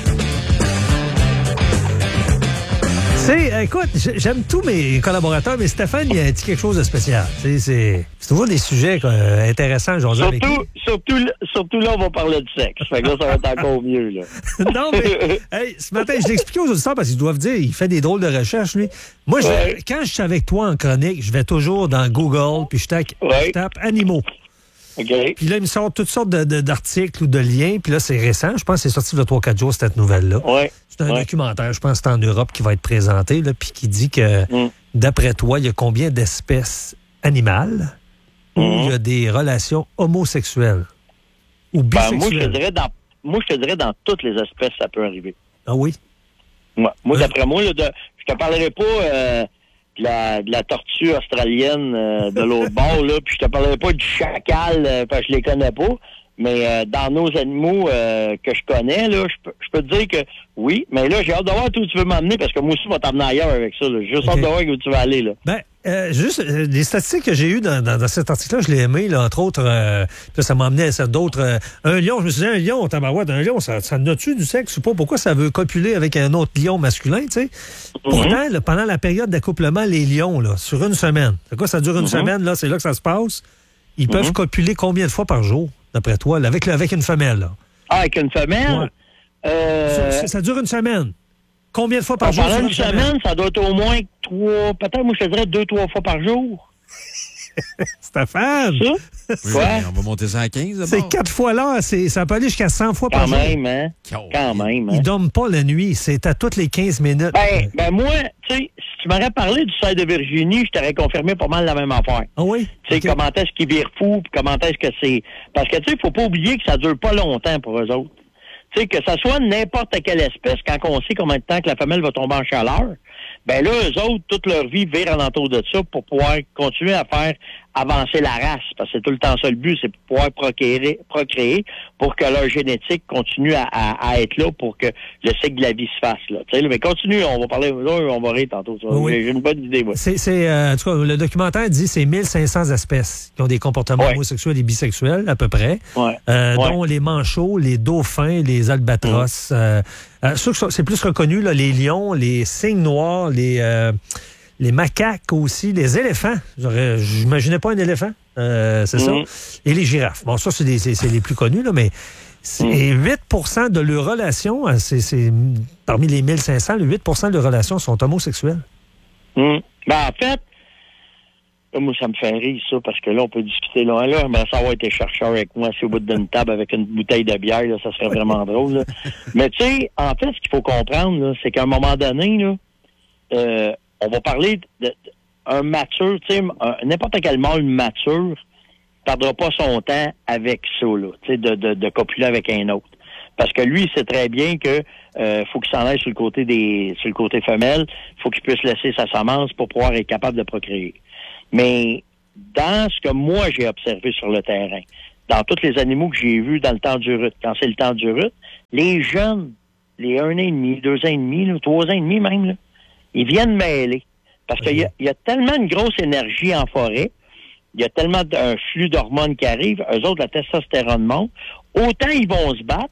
C'est, écoute, j'aime tous mes collaborateurs, mais Stéphane, il a dit quelque chose de spécial. C'est, c'est, c'est toujours des sujets euh, intéressants, j'en surtout, surtout, surtout là, on va parler de sexe. Fait que là, ça va être encore mieux, là. Non, mais, hey, ce matin, je l'ai expliqué aux auditeurs parce qu'ils doivent dire, il fait des drôles de recherches, lui. Moi, je, ouais. quand je suis avec toi en chronique, je vais toujours dans Google, puis je tape, ouais. je tape animaux. OK. Puis là, il me sort toutes sortes de, de, d'articles ou de liens. Puis là, c'est récent. Je pense que c'est sorti il y a trois quatre jours, cette nouvelle-là. Ouais. C'est un ouais. documentaire, je pense que c'est en Europe qui va être présenté, là, puis qui dit que, mm. d'après toi, il y a combien d'espèces animales mm. où il y a des relations homosexuelles ou bisexuelles? Ben, moi, je te dirais dans, moi, je te dirais dans toutes les espèces, ça peut arriver. Ah oui? Ouais. Moi, euh. d'après moi, là, de, je te parlerai pas euh, de, la, de la tortue australienne euh, de l'autre bord, là, puis je te parlerai pas du chacal, euh, parce que je les connais pas. Mais euh, dans nos animaux euh, que je connais, là, je peux, je peux te dire que oui, mais là, j'ai hâte de voir où tu veux m'emmener, parce que moi aussi, je vais t'emmener ailleurs avec ça. Là. J'ai juste okay. hâte de voir où tu vas aller. Là. Ben, euh, juste, euh, les statistiques que j'ai eues dans, dans, dans cet article-là, je l'ai aimé, là, entre autres, euh, là, ça m'a amené à d'autres. Euh, un lion, je me suis dit, un lion, tabarouette, un lion, ça, ça note-tu du sexe? Je sais pas pourquoi ça veut copuler avec un autre lion masculin, tu sais. Mm-hmm. Pourtant, là, pendant la période d'accouplement, les lions, là, sur une semaine, c'est quoi, ça dure une mm-hmm. semaine, là, c'est là que ça se passe, ils mm-hmm. peuvent copuler combien de fois par jour? D'après toi, là, avec, avec une femelle. Là. Ah, avec une femelle? Ouais. Euh... Ça, ça dure une semaine. Combien de fois par ah, jour? Pendant une, une semaine, semaine, ça doit être au moins trois, peut-être, moi, je te dirais deux, trois fois par jour. Stéphane! Ça? Oui, ouais. On va monter ça à quinze. D'abord. C'est quatre fois là. C'est, ça peut aller jusqu'à cent fois Quand par même, jour. Hein? Quand même, hein? Ils dorment pas la nuit. C'est à toutes les quinze minutes. Ben, ben moi, tu sais, si tu m'aurais parlé du cerf de Virginie, je t'aurais confirmé pas mal la même affaire. Ah oui? Tu sais, okay. comment est-ce qu'ils virent fou, puis comment est-ce que c'est... Parce que, tu sais, il faut pas oublier que ça dure pas longtemps pour eux autres. Tu sais, que ça soit n'importe quelle espèce, quand on sait combien de temps que la femelle va tomber en chaleur, ben là, eux autres, toute leur vie, virent alentour de ça pour pouvoir continuer à faire avancer la race. Parce que c'est tout le temps ça le but, c'est pour pouvoir procréer, procréer pour que leur génétique continue à, à, à être là pour que le cycle de la vie se fasse. Là. Tu sais, mais continue, on va parler, là, on va rire tantôt. Ça. Oui. J'ai une bonne idée, moi. C'est, c'est, euh, en tout cas, le documentaire dit que c'est mille cinq cents espèces qui ont des comportements ouais. homosexuels et bisexuels, à peu près, ouais. Euh, ouais. dont les manchots, les dauphins, les albatros. Mmh. Euh, euh, ceux qui sont, c'est plus reconnu, là, les lions, les cygnes noirs, les... Euh, les macaques aussi, les éléphants. J'aurais, j'imaginais pas un éléphant, euh, c'est mmh. ça. Et les girafes. Bon, ça, c'est, des, c'est, c'est les plus connus, là, mais c'est mmh. huit pour cent de leurs relations, c'est, c'est, parmi les mille cinq cents, huit pour cent de leurs relations sont homosexuelles. Mmh. Ben, en fait, moi, ça me fait rire, ça, parce que là, on peut discuter loin, là. Mais ça va être chercheur avec moi, si au bout d'une table avec une bouteille de bière, là, ça serait vraiment drôle, là. Mais, tu sais, en fait, ce qu'il faut comprendre, là, c'est qu'à un moment donné, là, euh, on va parler d'un mature, tu sais, n'importe quel mâle mature ne perdra pas son temps avec ça, là, tu sais, de, de, de copuler avec un autre. Parce que lui, il sait très bien que euh, faut qu'il s'en aille sur le côté des sur le côté femelle, faut qu'il puisse laisser sa semence pour pouvoir être capable de procréer. Mais dans ce que moi j'ai observé sur le terrain, dans tous les animaux que j'ai vus dans le temps du rut, quand c'est le temps du rut, les jeunes, les un an et demi, deux ans et demi, là, trois ans et demi même, là, ils viennent mêler. Parce qu'il y a, il y a tellement une grosse énergie en forêt, il y a tellement un flux d'hormones qui arrive, eux autres, la testostérone monte, autant ils vont se battre,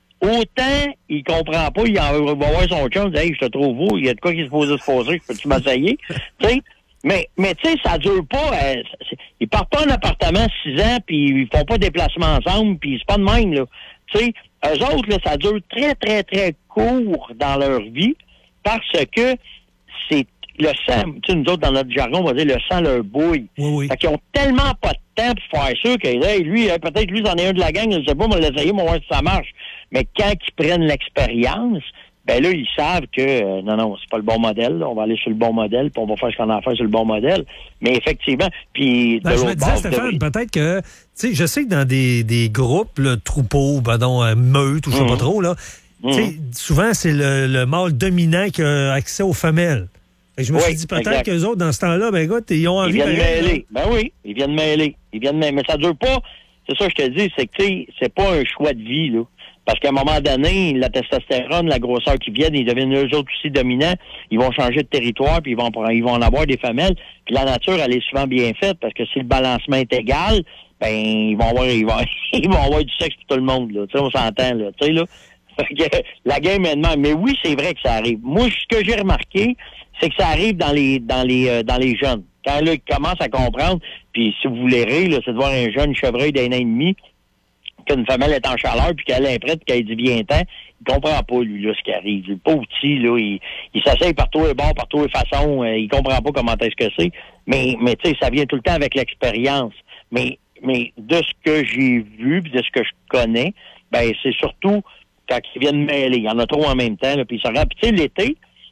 autant il comprend pas, il va voir son chum, il dit « Hey, je te trouve beau, il y a de quoi qui se pose se poser, peux-tu m'essayer? » Tu sais, mais, mais tu sais, ça dure pas, euh, ils partent pas en appartement six ans, puis ils font pas de déplacement ensemble, puis c'est pas de même, là. Tu sais, eux autres, là, ça dure très, très, très court dans leur vie, parce que c'est le sang, tu sais, nous autres, dans notre jargon, on va dire le sang leur bouille. Oui, oui. Fait qu'ils ont tellement pas de temps pour faire ça que, hey, lui, peut-être lui, c'en est un de la gang, je sais pas, on va l'essayer, on va voir si ça marche. Mais quand ils prennent l'expérience, ben là, ils savent que, euh, non, non, c'est pas le bon modèle, là. On va aller sur le bon modèle, puis on va faire ce qu'on a à faire sur le bon modèle. Mais effectivement, puis... Ben, je me disais, Stéphane, de... peut-être que, tu sais, je sais que dans des, des groupes, là, troupeaux, pardon, euh, meutes, ou je sais mmh. pas trop, là, Mmh. Tu sais, souvent, c'est le, le mâle dominant qui a accès aux femelles. Et je me oui, suis dit peut-être qu'eux autres, dans ce temps-là, ben écoute, ils ont envie de... Ils viennent pareil, mêler. Ben oui, ils viennent mêler. Ils viennent mêler. Mais ça dure pas. C'est ça que je te dis, c'est que, tu sais, c'est pas un choix de vie, là. Parce qu'à un moment donné, la testostérone, la grosseur qui viennent, ils deviennent eux autres aussi dominants. Ils vont changer de territoire, puis ils vont, ils vont en avoir des femelles. Puis la nature, elle est souvent bien faite, parce que si le balancement est égal, ben, ils vont avoir, ils vont, ils vont avoir du sexe pour tout le monde, là. Tu sais, on s'entend, là. Tu sais, là. La game est de même. Mais oui, c'est vrai que ça arrive. Moi, ce que j'ai remarqué, c'est que ça arrive dans les dans les euh, dans les jeunes. Quand là, ils commencent à comprendre, puis si vous voulez rire, là, c'est de voir un jeune chevreuil d'un an et demi, qu'une femelle est en chaleur, puis qu'elle est prête, qu'elle dit viens-t'en, il comprend pas, lui, là, ce qui arrive. Le pauvre petit, là, il, il s'essaye par tous les bords, par tous les façons, euh, il comprend pas comment est-ce que c'est. Mais, mais tu sais, ça vient tout le temps avec l'expérience. Mais mais de ce que j'ai vu, puis de ce que je connais, ben c'est surtout quand ils viennent mêler. Il y en a trop en même temps, là, puis ils se regardent. Puis tu sais, l'été,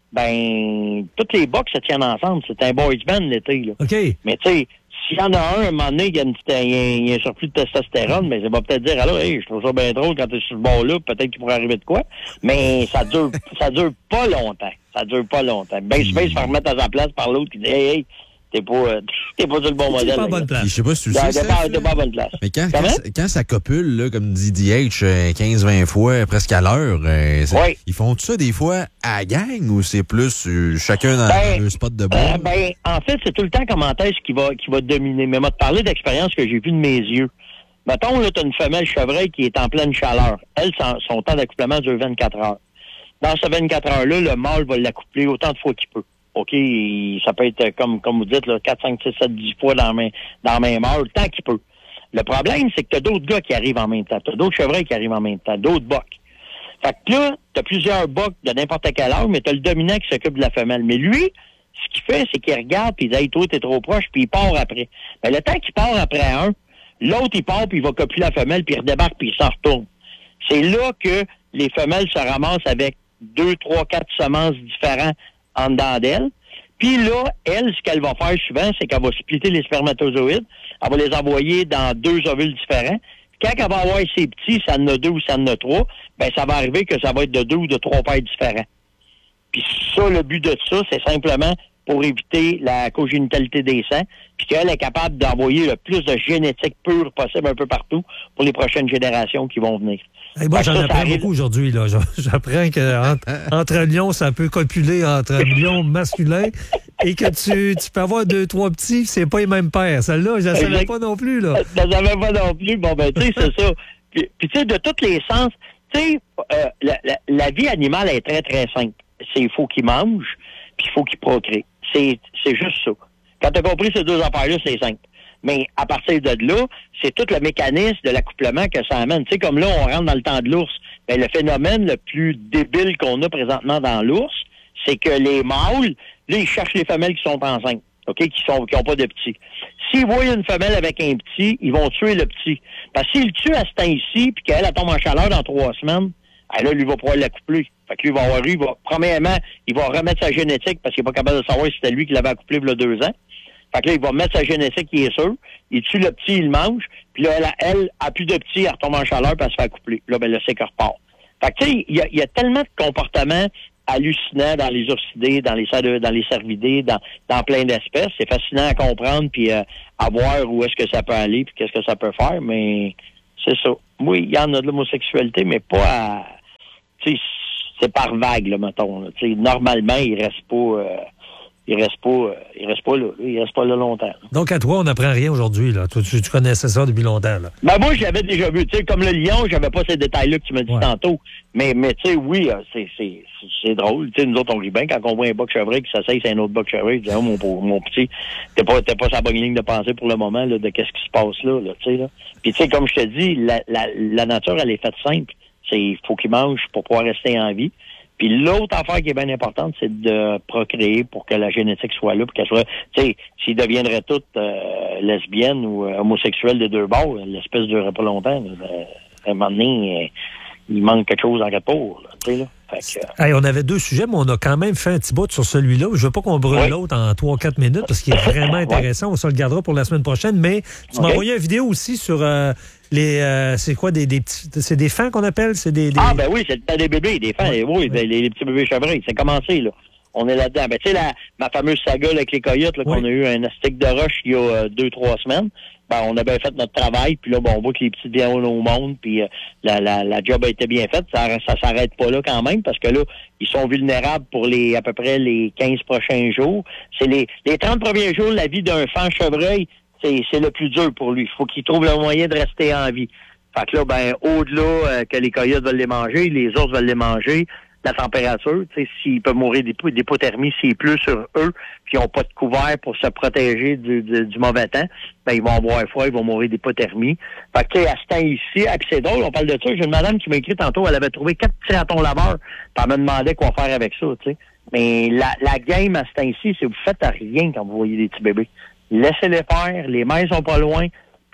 ben, toutes les box se tiennent ensemble. C'est un boys band l'été, là. OK. Mais tu sais, s'il y en a un, à un moment donné, il y a, une petite, il y a, il y a un surplus de testostérone, mais ça va peut-être dire, alors, hey, je trouve ça bien drôle quand tu es sur ce bord-là, peut-être qu'il pourrait arriver de quoi. Mais ça dure, ça dure pas longtemps. Ça dure pas longtemps. Ben, je vais se faire remettre à sa place par l'autre qui dit, hey, hey, t'es pas, euh, t'es pas sur le bon modèle. T'es pas à bonne place. Je sais pas si tu le T'es sais, pas, Steph, t'es pas à bonne place. mais quand, quand, quand ça copule, là, comme dit D H, euh, quinze vingt fois, presque à l'heure, euh, oui. ils font ça des fois à la gang ou c'est plus euh, chacun dans ben, le spot de bois? Euh, ben, en fait, c'est tout le temps comment est-ce qui va, qui va dominer. Mais moi, te parler d'expérience que j'ai vue de mes yeux. Mettons, là, t'as une femelle chevreuil qui est en pleine chaleur. Elle, son, son temps d'accouplement dure vingt-quatre heures. Dans ces vingt-quatre heures-là, le mâle va l'accoupler autant de fois qu'il peut. OK, ça peut être, comme comme vous dites, là, quatre, cinq, six, sept, dix fois dans la même, dans la même heure, le temps qu'il peut. Le problème, c'est que tu as d'autres gars qui arrivent en même temps. Tu as d'autres chevreuils qui arrivent en même temps, d'autres bocs. Fait que là, tu as plusieurs bocs de n'importe quelle heure, mais tu as le dominant qui s'occupe de la femelle. Mais lui, ce qu'il fait, c'est qu'il regarde, puis il dit, hey, toi, t'es trop proche, puis il part après. Mais le temps qu'il part après un, l'autre, il part, puis il va copier la femelle, puis il redébarque, puis il s'en retourne. C'est là que les femelles se ramassent avec deux, trois, quatre semences différentes en dedans d'elle. Puis là, elle, ce qu'elle va faire souvent, c'est qu'elle va splitter les spermatozoïdes. Elle va les envoyer dans deux ovules différents. Puis quand elle va avoir ses petits, ça en a deux ou ça en a trois, ben ça va arriver que ça va être de deux ou de trois paires différents. Puis ça, le but de ça, c'est simplement pour éviter la congénitalité des sangs, puis qu'elle est capable d'envoyer le plus de génétique pure possible un peu partout pour les prochaines générations qui vont venir. Hey, moi, j'en ça, apprends ça beaucoup aujourd'hui. Là. J'apprends qu'entre entre lions, ça peut copuler entre lions masculins et que tu, tu peux avoir deux, trois petits, c'est pas les mêmes pères. Celle-là, je ne savais pas non plus. Là. Je ne savais pas non plus. Bon, ben, tu sais, c'est ça. Puis, puis tu sais, de tous les sens, tu sais, euh, la, la, la vie animale est très, très simple. C'est il faut qu'ils mangent, puis il faut qu'ils procréent. C'est, c'est juste ça. Quand tu as compris ces deux affaires-là, c'est simple. Mais à partir de là, c'est tout le mécanisme de l'accouplement que ça amène. Tu sais, comme là, on rentre dans le temps de l'ours. Ben, le phénomène le plus débile qu'on a présentement dans l'ours, c'est que les mâles, là, ils cherchent les femelles qui sont enceintes, OK, qui sont qui ont pas de petits. S'ils voient une femelle avec un petit, ils vont tuer le petit. Parce que s'ils le tuent à ce temps-ci, puis qu'elle elle tombe en chaleur dans trois semaines, ben là, lui va pouvoir l'accoupler. Fait que lui, il va avoir eu, il va, premièrement, il va remettre sa génétique parce qu'il n'est pas capable de savoir si c'était lui qui l'avait accouplé il y a deux ans. Fait que là, il va mettre sa génétique, il est sûr. Il tue le petit, il le mange. Puis là, elle, elle a plus de petits, elle retombe en chaleur, puis elle se fait accoupler. Là, ben, là, c'est qu'elle repart. Fait que, tu sais, il y a, y a tellement de comportements hallucinants dans les ursidés, dans les, dans les cervidés, dans, dans plein d'espèces. C'est fascinant à comprendre, puis euh, à voir où est-ce que ça peut aller, puis qu'est-ce que ça peut faire, mais c'est ça. Oui, il y en a de l'homosexualité, mais pas à... Tu sais, c'est par vague, là, mettons. Là. Tu sais, normalement, il reste pas... Euh, Il reste pas, euh, il reste pas là, il reste pas là longtemps. Là. Donc à toi, on n'apprend rien aujourd'hui là. Tu, tu, tu connaissais ça depuis longtemps là. Ben moi, j'avais déjà vu, tu sais, comme le lion, j'avais pas ces détails-là que tu m'as dit ouais. tantôt. Mais, mais tu sais, oui, c'est, c'est, c'est drôle. Tu sais, nous autres, on rit bien quand on voit un boc chevreuil qui s'essaye, c'est un autre boc chevreuil. Tu dis, oh, mon, mon petit, t'es pas, t'es pas sa bonne ligne de pensée pour le moment là, de qu'est-ce qui se passe là, là, tu sais là. Puis tu sais, comme je te dis, la, la, la nature, elle est faite simple. C'est, il faut qu'il mange pour pouvoir rester en vie. Puis l'autre affaire qui est bien importante, c'est de procréer pour que la génétique soit là, pour qu'elle soit... Tu sais, s'ils deviendraient toutes euh, lesbiennes ou euh, homosexuelles des deux bords, l'espèce ne durerait pas longtemps. Euh, à un moment donné, euh, il manque quelque chose en quelque part. Tu sais, là. Fait que, euh... hey, on avait deux sujets, mais on a quand même fait un petit bout sur celui-là. Je veux pas qu'on brûle oui. l'autre en trois quatre minutes, parce qu'il est vraiment intéressant. On se le gardera pour la semaine prochaine. Mais tu okay. m'as envoyé une vidéo aussi sur... Euh, Les, euh, c'est quoi, des, des petits, c'est des fans qu'on appelle? C'est des, des... Ah, ben oui, c'est des bébés, des fans, oui, oui. Les, les petits bébés chevreuils, c'est commencé, là. On est là-dedans. Ben, tu sais, la, ma fameuse saga là, avec les coyotes, là, oui. qu'on a eu un astic de roche il y a euh, deux, trois semaines, ben, on a bien fait notre travail, puis là, bon, on voit que les petits viennent au monde, puis euh, la, la, la job a été bien faite. Ça, ça s'arrête pas là quand même, parce que là, ils sont vulnérables pour les, à peu près les quinze prochains jours. C'est les, les trente premiers jours, la vie d'un fan chevreuil, C'est, c'est le plus dur pour lui. Il faut qu'il trouve le moyen de rester en vie. Fait que là, ben, au-delà euh, que les coyotes veulent les manger, les ours veulent les manger, la température, tu sais, s'ils peuvent mourir d'hypothermie, s'il pleut sur eux, puis ils n'ont pas de couvert pour se protéger du, du, du mauvais temps, ben, ils vont avoir froid, ils vont mourir d'hypothermie. Fait que, tu sais, à ce temps-ci, ah, puis c'est drôle, on parle de ça, j'ai une madame qui m'a écrit tantôt, elle avait trouvé quatre petits ratons laveurs, puis elle me demandait quoi faire avec ça, tu sais. Mais la, la game à ce temps-ci, c'est que vous faites rien quand vous voyez des petits bébés. Laissez-les faire, les mères sont pas loin,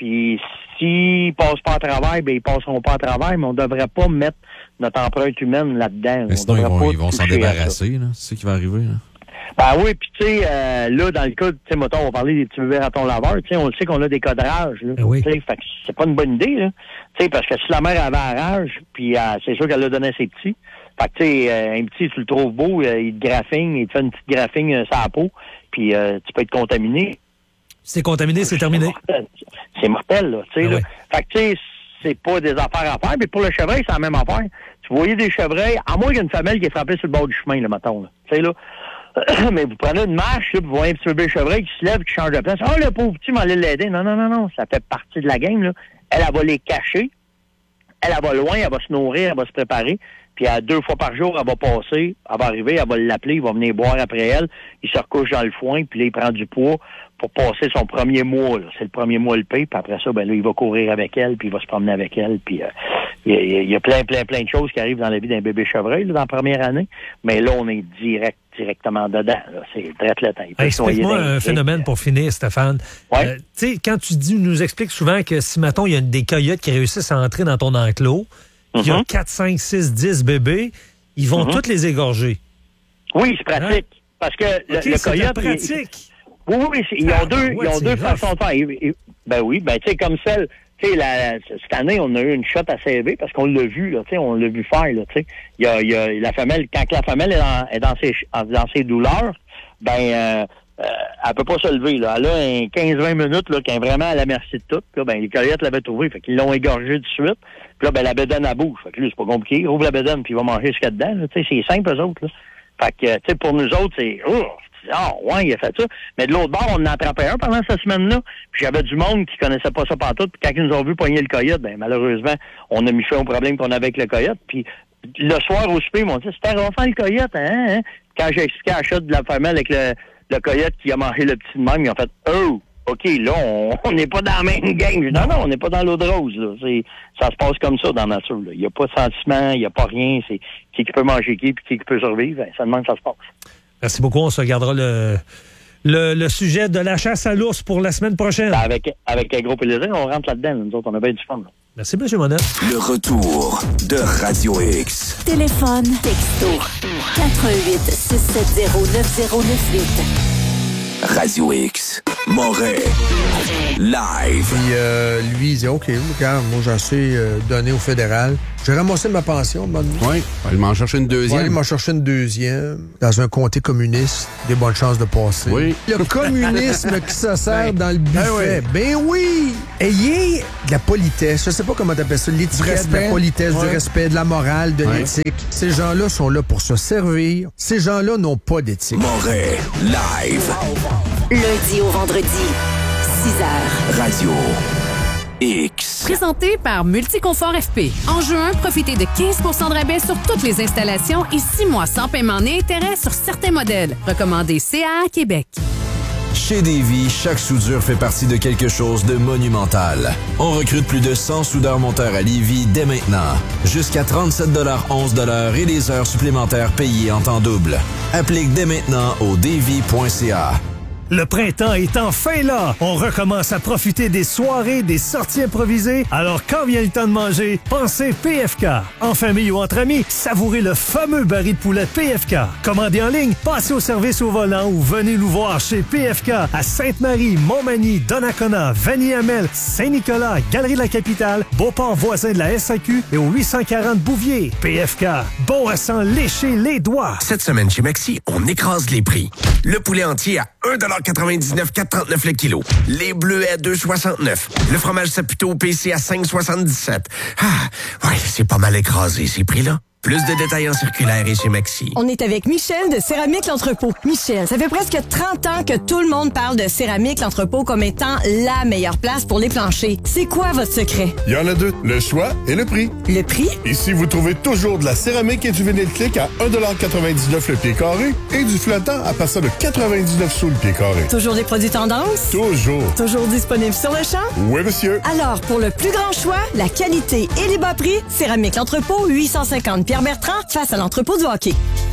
puis s'ils passent pas à travers, ben ils passeront pas à travers, mais on devrait pas mettre notre empreinte humaine là-dedans. Mais sinon, ils vont, ils vont s'en débarrasser, là. C'est ça qui va arriver, là. Ben oui, puis tu sais, euh, là, dans le cas, tu sais, mettons, on va parler des petits bébés ratons laveurs, tu sais, on le sait qu'on a des cadrages, là. Oui. Tu sais, fait que c'est pas une bonne idée, là. Tu sais, parce que si la mère avait un rage, puis euh, c'est sûr qu'elle l'a donné à ses petits. Fait que, tu sais, euh, un petit, tu le trouves beau, euh, il te graffigne, il te fait une petite graffigne euh, sur la peau, puis euh, tu peux être contaminé. Si c'est contaminé, c'est terminé. Mortel. C'est mortel, là, tu sais, ah là. Oui. Fait que, tu sais, c'est pas des affaires à faire, mais pour le chevreuil, c'est la même affaire. Tu voyais des chevreuils, à moins qu'il y ait une femelle qui est frappée sur le bord du chemin, là, mettons, là. Tu sais, là. Mais vous prenez une marche, là, puis vous voyez un petit bébé chevreuil qui se lève, qui change de place. Oh, le pauvre petit, m'allait l'aider. Non, non, non, non. Ça fait partie de la game, là. Elle, elle va les cacher. Elle, elle va loin, elle va se nourrir, elle va se préparer. Puis, à deux fois par jour, elle va passer, elle va arriver, elle va l'appeler, il va venir boire après elle. Il se recouche dans le foin, puis là, il prend du poids pour passer son premier mois, là. C'est le premier mois le paye, puis après ça, ben là, il va courir avec elle, puis il va se promener avec elle, puis euh, il, y a, il y a plein, plein, plein de choses qui arrivent dans la vie d'un bébé chevreuil, là, dans la première année. Mais là, on est direct, directement dedans, là. C'est très le temps. Hey, explique-moi un phénomène pour finir, Stéphane. Ouais. Euh, tu sais, quand tu dis, nous expliques souvent que si, mettons, il y a des coyotes qui réussissent à entrer dans ton enclos, il y a quatre, cinq, six, dix bébés, ils vont Mm-hmm. tous les égorger. Oui, c'est pratique. Hein? Parce que le, okay, le c'est coyote... pratique. Il, oui, oui, ils ont ah, deux, ouais, ils ont deux rough. façons de faire. Il, il, ben oui, ben tu sais, comme celle... Tu sais, la, cette année, on a eu une shot assez élevée parce qu'on l'a vu, là, tu sais, on l'a vu faire, là, tu sais. Il y a, il y a la femelle, quand la femelle est dans, est dans, ses, dans ses douleurs, ben, euh, euh, elle peut pas se lever, là. Elle a un quinze vingt minutes, là, qui est vraiment à la merci de tout. Puis là, ben, les coyotes l'avaient trouvé, fait qu'ils l'ont égorgé de suite. Puis là, ben, la bédaine à bouche. Fait que lui, c'est pas compliqué. Il ouvre la bédaine, puis il va manger ce qu'il y a dedans, là. Tu sais, c'est simple, eux autres, là. Fait que, tu sais, pour nous autres, c'est, oh, ah, ouais, il a fait ça. Mais de l'autre bord, on en a attrapé un pendant cette semaine-là. Puis j'avais du monde qui connaissait pas ça partout. Puis quand ils nous ont vu pogner le coyote, ben, malheureusement, on a mis fin au problème qu'on avait avec le coyote. Puis le soir au souper, ils m'ont dit, c'était refait le coyote, hein, hein? Quand j'ai expliqué à la chute de la femelle avec le, le coyote qui a mangé le petit de même, ils ont fait, oh, OK, là, on n'est pas dans la même gang. Non, non, on n'est pas dans l'eau de rose, là. C'est, ça se passe comme ça dans la nature, là. Il n'y a pas de sentiment, il n'y a pas rien. C'est qui qui peut manger qui puis qui qui peut survivre. Ben, ça demande que ça se passe. Merci beaucoup. On se regardera le, le, le sujet de la chasse à l'ours pour la semaine prochaine. Avec, avec un gros plaisir, on rentre là-dedans. Nous autres, on a bien du fun, là. Merci, M. Monette. Le retour de Radio X. Téléphone, texto, quatre un huit, six sept zéro, neuf zéro neuf huit. Radio X. Moret. Live. Puis euh, lui, il dit, OK, regarde, moi, j'en suis euh, donné au fédéral. J'ai ramassé ma pension. Oui, il m'en chercher une deuxième. Oui, il m'en chercher une deuxième. Dans un comté communiste, des bonnes chances de passer. Oui. Le communisme qui se sert dans le buffet. Ben, ben oui! Ayez de la politesse. Je sais pas comment t'appelles ça. L'étiquette, de la politesse, ouais. Du respect, de la morale, de ouais. L'éthique. Ces gens-là sont là pour se servir. Ces gens-là n'ont pas d'éthique. Moret. Live. Lundi au vendredi, six heures. Radio X. Présenté par Multiconfort F P. En juin, profitez de quinze pour cent de rabais sur toutes les installations et six mois sans paiement ni intérêt sur certains modèles. Recommandé C A A Québec. Chez Davy, chaque soudure fait partie de quelque chose de monumental. On recrute plus de cent soudeurs-monteurs à Lévis dès maintenant. Jusqu'à trente-sept dollars onze et les heures supplémentaires payées en temps double. Applique dès maintenant au davy point c a. Le printemps est enfin là! On recommence à profiter des soirées, des sorties improvisées. Alors quand vient le temps de manger, pensez P F K. En famille ou entre amis, savourez le fameux baril de poulet P F K. Commandez en ligne, passez au service au volant ou venez nous voir chez P F K à Sainte-Marie, Montmagny, Donnacona, Vanier-Amel, Saint-Nicolas, Galerie de la Capitale, Beauport voisin de la S A Q et au huit cent quarante Bouvier. P F K, bon à s'en lécher les doigts. Cette semaine chez Maxi, on écrase les prix. Le poulet entier à un dollar quatre-vingt-dix-neuf, quatre trente-neuf le kilo. Les bleus à deux soixante-neuf. Le fromage Saputo P C à cinq soixante-dix-sept. Ah, ouais, c'est pas mal écrasé, ces prix-là. Plus de détails en circulaire et chez Maxi. On est avec Michel de Céramique L'Entrepôt. Michel, ça fait presque trente ans que tout le monde parle de Céramique L'Entrepôt comme étant la meilleure place pour les planchers. C'est quoi votre secret? Il y en a deux, le choix et le prix. Le prix? Ici, vous trouvez toujours de la céramique et du vinyle clic à un dollar quatre-vingt-dix-neuf le pied carré et du flottant à partir de quatre-vingt-dix-neuf sous le pied carré. Toujours des produits tendance? Toujours. Toujours disponibles sur le champ? Oui, monsieur. Alors, pour le plus grand choix, la qualité et les bas prix, Céramique L'Entrepôt, huit cent cinquante Pierre Bertrand, face à l'entrepôt du hockey.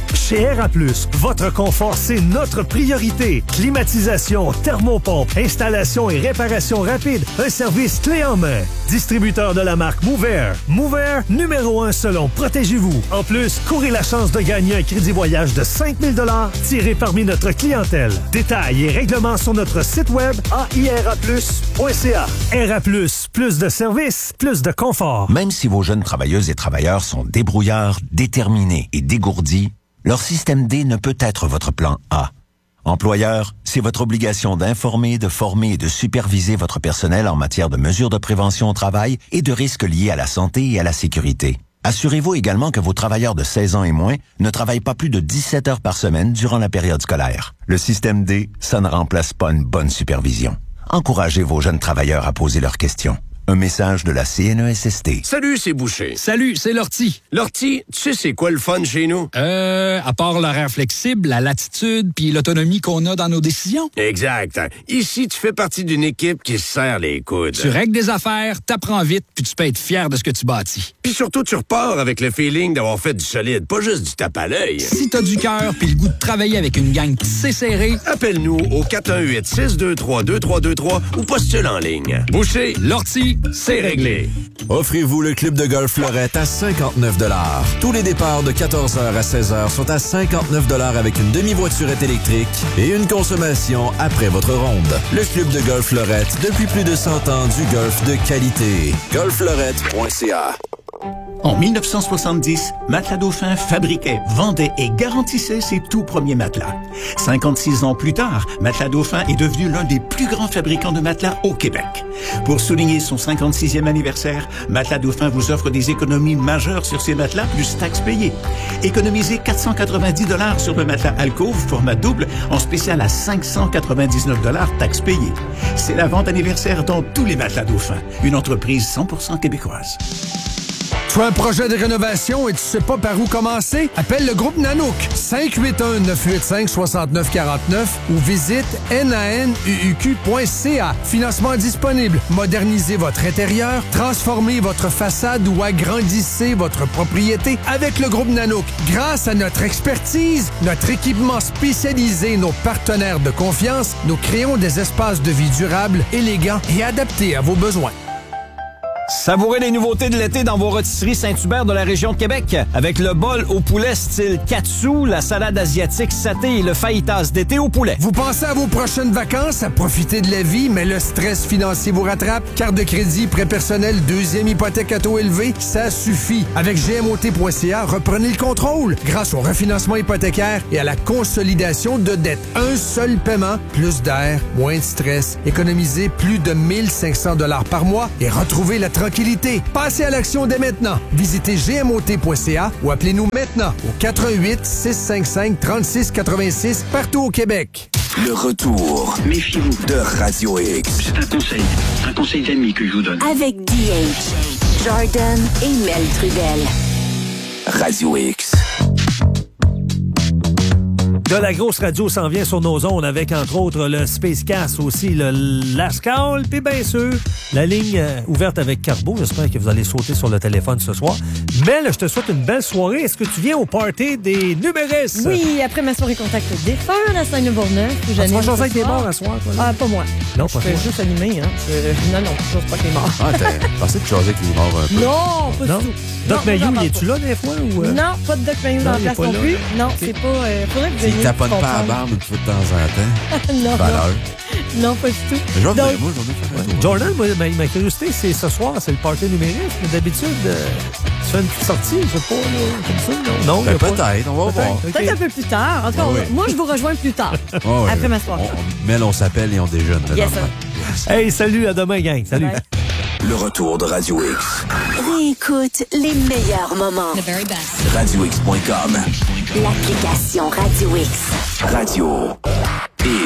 Chez R A plus, votre confort, c'est notre priorité. Climatisation, thermopompe, installation et réparation rapide. Un service clé en main. Distributeur de la marque Mover. Mover, numéro un selon Protégez-vous. En plus, courez la chance de gagner un crédit voyage de cinq mille dollars tiré parmi notre clientèle. Détails et règlements sur notre site web a i r a plus point c a. R A plus, plus de services, plus de confort. Même si vos jeunes travailleuses et travailleurs sont débrouillards, déterminés et dégourdis, leur système D ne peut être votre plan A. Employeur, c'est votre obligation d'informer, de former et de superviser votre personnel en matière de mesures de prévention au travail et de risques liés à la santé et à la sécurité. Assurez-vous également que vos travailleurs de seize ans et moins ne travaillent pas plus de dix-sept heures par semaine durant la période scolaire. Le système D, ça ne remplace pas une bonne supervision. Encouragez vos jeunes travailleurs à poser leurs questions. Un message de la C N E S S T. Salut, c'est Boucher. Salut, c'est Lortie. Lortie, tu sais c'est quoi le fun chez nous? Euh, à part l'horaire flexible, la latitude puis l'autonomie qu'on a dans nos décisions. Exact. Ici, tu fais partie d'une équipe qui se serre les coudes. Tu règles des affaires, t'apprends vite puis tu peux être fier de ce que tu bâtis. Puis surtout, tu repars avec le feeling d'avoir fait du solide, pas juste du tape à l'œil. Si t'as du cœur puis le goût de travailler avec une gang qui sait serrer, appelle-nous au quatre un huit, six deux trois, deux trois deux trois ou postule en ligne. Boucher, Lortie, c'est réglé. Offrez-vous le club de golf Fleurette à cinquante-neuf dollars. Tous les départs de quatorze heures à seize heures sont à cinquante-neuf dollars avec une demi-voiturette électrique et une consommation après votre ronde. Le club de golf Fleurette, depuis plus de cent ans, du golf de qualité. golf fleurette point c a. En mille neuf cent soixante-dix, Matelas Dauphin fabriquait, vendait et garantissait ses tout premiers matelas. cinquante-six ans plus tard, Matelas Dauphin est devenu l'un des plus grands fabricants de matelas au Québec. Pour souligner son cinquante-sixième anniversaire, Matelas Dauphin vous offre des économies majeures sur ses matelas plus taxes payées. Économisez quatre cent quatre-vingt-dix dollars sur le matelas Alcove format double en spécial à cinq cent quatre-vingt-dix-neuf dollars taxes payées. C'est la vente anniversaire dans tous les Matelas Dauphin, une entreprise cent pour cent québécoise. Tu as un projet de rénovation et tu sais pas par où commencer? Appelle le groupe Nanook cinq huit un, neuf huit cinq, six neuf quatre neuf ou visite nanuq point c a. Financement disponible. Modernisez votre intérieur, transformez votre façade ou agrandissez votre propriété avec le groupe Nanook. Grâce à notre expertise, notre équipement spécialisé et nos partenaires de confiance, nous créons des espaces de vie durables, élégants et adaptés à vos besoins. Savourez les nouveautés de l'été dans vos rôtisseries Saint-Hubert de la région de Québec. Avec le bol au poulet style katsu, la salade asiatique saté et le fajitas d'été au poulet. Vous pensez à vos prochaines vacances, à profiter de la vie, mais le stress financier vous rattrape? Carte de crédit, prêt personnel, deuxième hypothèque à taux élevé, ça suffit. Avec G M O T point c a, reprenez le contrôle grâce au refinancement hypothécaire et à la consolidation de dettes. Un seul paiement, plus d'air, moins de stress. Économisez plus de mille cinq cents dollars par mois et retrouvez la tranquillité. Passez à l'action dès maintenant. Visitez G M O T point c a ou appelez-nous maintenant au quatre un huit, six cinq cinq, trois six huit six partout au Québec. Le retour. Méfiez-vous de Radio X. C'est un conseil, un conseil d'ami que je vous donne. Avec D H, Jordan et Mel Trudel. Radio X. De la grosse radio s'en vient sur nos ondes avec, entre autres, le Spacecast, aussi le Lascaux, puis bien sûr, la ligne euh, ouverte avec Carbo. J'espère que vous allez sauter sur le téléphone ce soir. Mel, je te souhaite une belle soirée. Est-ce que tu viens au party des numéristes? Oui, après ma soirée contact défunt à Saint-Neuf-Bourneuf. Ah, tu vas chanter avec les morts à soir, toi? Là? Ah, pas moi. Non, je pas fais toi. juste animer, hein. Je... Non, non, je chose pas avec les morts. Ah, t'as pensé que tu jasais avec les morts un peu? Non, pas non? du tout. Doc Mayou, y es-tu là des fois? Ou euh... Non, pas de Doc Mayou dans la place non plus. Non, okay. C'est pas... Euh, faudrait que vous ayez... Il taponne pas à la barbe une fois de temps en temps? Non, Valeur. non, pas du tout. Mais genre, Donc... moi, j'en ai fait un tour. Jordan, moi, ma, ma curiosité, c'est ce soir, c'est le party numérique. Mais d'habitude, euh, tu fais une petite sortie, je sais pas, là, comme ça, non? Non, ben, peut-être, pas... on va peut-être. voir. Peut-être okay. Un peu plus tard. En tout cas, oh, oui. Moi, je vous rejoins plus tard. Oh, après oui. ma soirée. On, mais on s'appelle et on déjeune. Yes, yes. Hey, salut, à demain, gang. Salut. Bye. Le retour de Radio X. Réécoute les meilleurs moments. The very best. radio x point com. L'application Radio X. Radio X.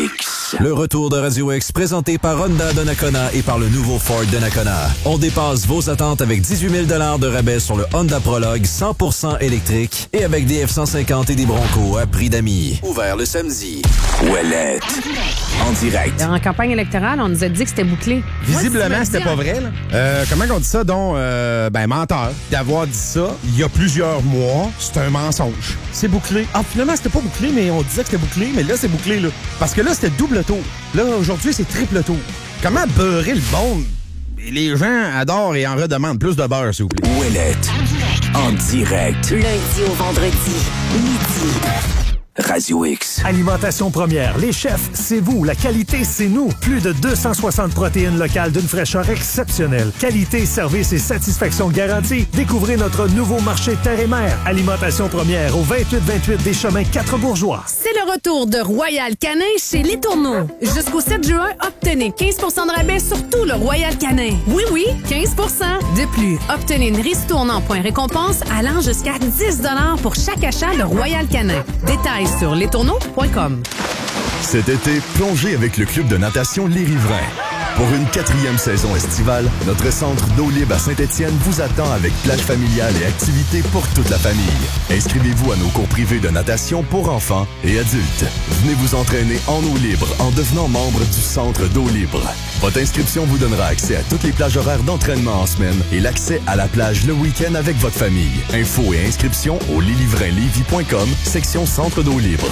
X. Le retour de Radio X présenté par Honda Donnacona et par le nouveau Ford Donnacona. On dépasse vos attentes avec dix-huit mille dollars de rabais sur le Honda Prologue cent pour cent électrique et avec des F cent cinquante et des Broncos à prix d'amis. Ouvert le samedi. Ouellette. En direct. En campagne électorale, on nous a dit que c'était bouclé. Visiblement, c'était pas vrai. Là. Euh, comment on dit ça, donc? Euh, ben, menteur. D'avoir dit ça il y a plusieurs mois, c'est un mensonge. C'est bouclé. Ah, finalement, c'était pas bouclé, mais on disait que c'était bouclé, mais là, c'est bouclé, là. Parce que là, c'était double tour. Là, aujourd'hui, c'est triple tour. Comment beurrer le monde? Les gens adorent et en redemandent plus de beurre, s'il vous plaît. Ouellette. En direct. Lundi au vendredi, midi. Radio X. Alimentation première. Les chefs, c'est vous. La qualité, c'est nous. Plus de deux cent soixante protéines locales d'une fraîcheur exceptionnelle. Qualité, service et satisfaction garantie. Découvrez notre nouveau marché terre et mer. Alimentation première au vingt-huit vingt-huit des Chemins quatre Bourgeois. C'est le retour de Royal Canin chez Les Tourneaux. Jusqu'au sept juin, obtenez quinze pour cent de rabais sur tout le Royal Canin. Oui, oui, quinze pour cent. De plus, obtenez une ristourne en points récompense allant jusqu'à dix dollars pour chaque achat de Royal Canin. Détails sur les tourneaux point com. Cet été, plongez avec le club de natation Les Riverains. Pour une quatrième saison estivale, notre centre d'eau libre à Saint-Étienne vous attend avec plage familiale et activités pour toute la famille. Inscrivez-vous à nos cours privés de natation pour enfants et adultes. Venez vous entraîner en eau libre en devenant membre du centre d'eau libre. Votre inscription vous donnera accès à toutes les plages horaires d'entraînement en semaine et l'accès à la plage le week-end avec votre famille. Infos et inscriptions au les livrins lévis point com, section centre d'eau libre.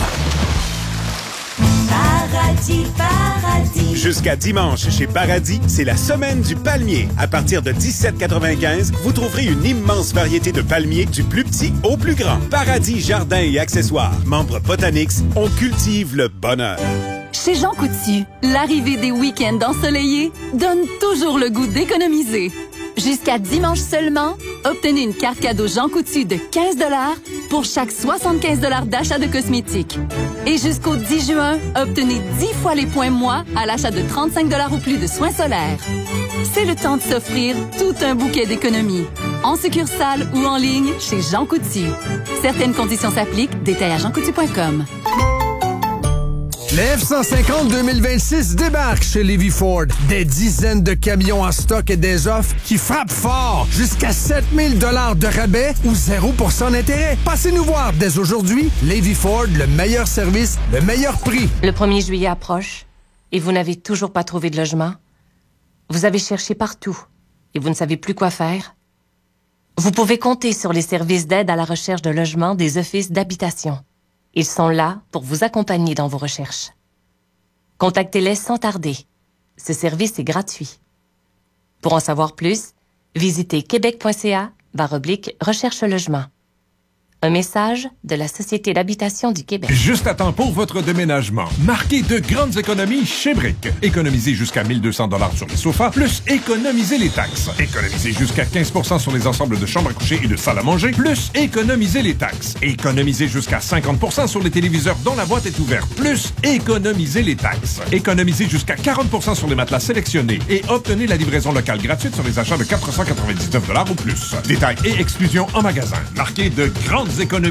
Paradis, paradis. Jusqu'à dimanche, chez Paradis, c'est la semaine du palmier. À partir de dix-sept quatre-vingt-quinze, vous trouverez une immense variété de palmiers du plus petit au plus grand. Paradis, jardins et accessoires. Membre Botanix, on cultive le bonheur. Chez Jean Coutu, l'arrivée des week-ends ensoleillés donne toujours le goût d'économiser. Jusqu'à dimanche seulement, obtenez une carte cadeau Jean Coutu de quinze dollars pour chaque soixante-quinze dollars d'achat de cosmétiques. Et jusqu'au dix juin, obtenez dix fois les points moi à l'achat de trente-cinq dollars ou plus de soins solaires. C'est le temps de s'offrir tout un bouquet d'économies. En succursale ou en ligne chez Jean Coutu. Certaines conditions s'appliquent. Détails à jean coutu point com. Le F cent cinquante deux mille vingt-six débarque chez Levy Ford. Des dizaines de camions en stock et des offres qui frappent fort. Jusqu'à sept mille dollars de rabais ou zéro pour cent d'intérêt. Passez nous voir dès aujourd'hui. Levy Ford, le meilleur service, le meilleur prix. Le premier juillet approche et vous n'avez toujours pas trouvé de logement. Vous avez cherché partout et vous ne savez plus quoi faire. Vous pouvez compter sur les services d'aide à la recherche de logement des offices d'habitation. Ils sont là pour vous accompagner dans vos recherches. Contactez-les sans tarder. Ce service est gratuit. Pour en savoir plus, visitez québec.ca barre oblique recherche logement. Un message de la Société d'habitation du Québec. Juste à temps pour votre déménagement. Marquez de grandes économies chez Brick. Économisez jusqu'à mille deux cents dollars sur les sofas, plus économisez les taxes. Économisez jusqu'à quinze pour cent sur les ensembles de chambres à coucher et de salles à manger, plus économisez les taxes. Économisez jusqu'à cinquante pour cent sur les téléviseurs dont la boîte est ouverte, plus économisez les taxes. Économisez jusqu'à quarante pour cent sur les matelas sélectionnés et obtenez la livraison locale gratuite sur les achats de quatre cent quatre-vingt-dix-neuf dollars ou plus. Détails et exclusions en magasin. Marquez de grandes économies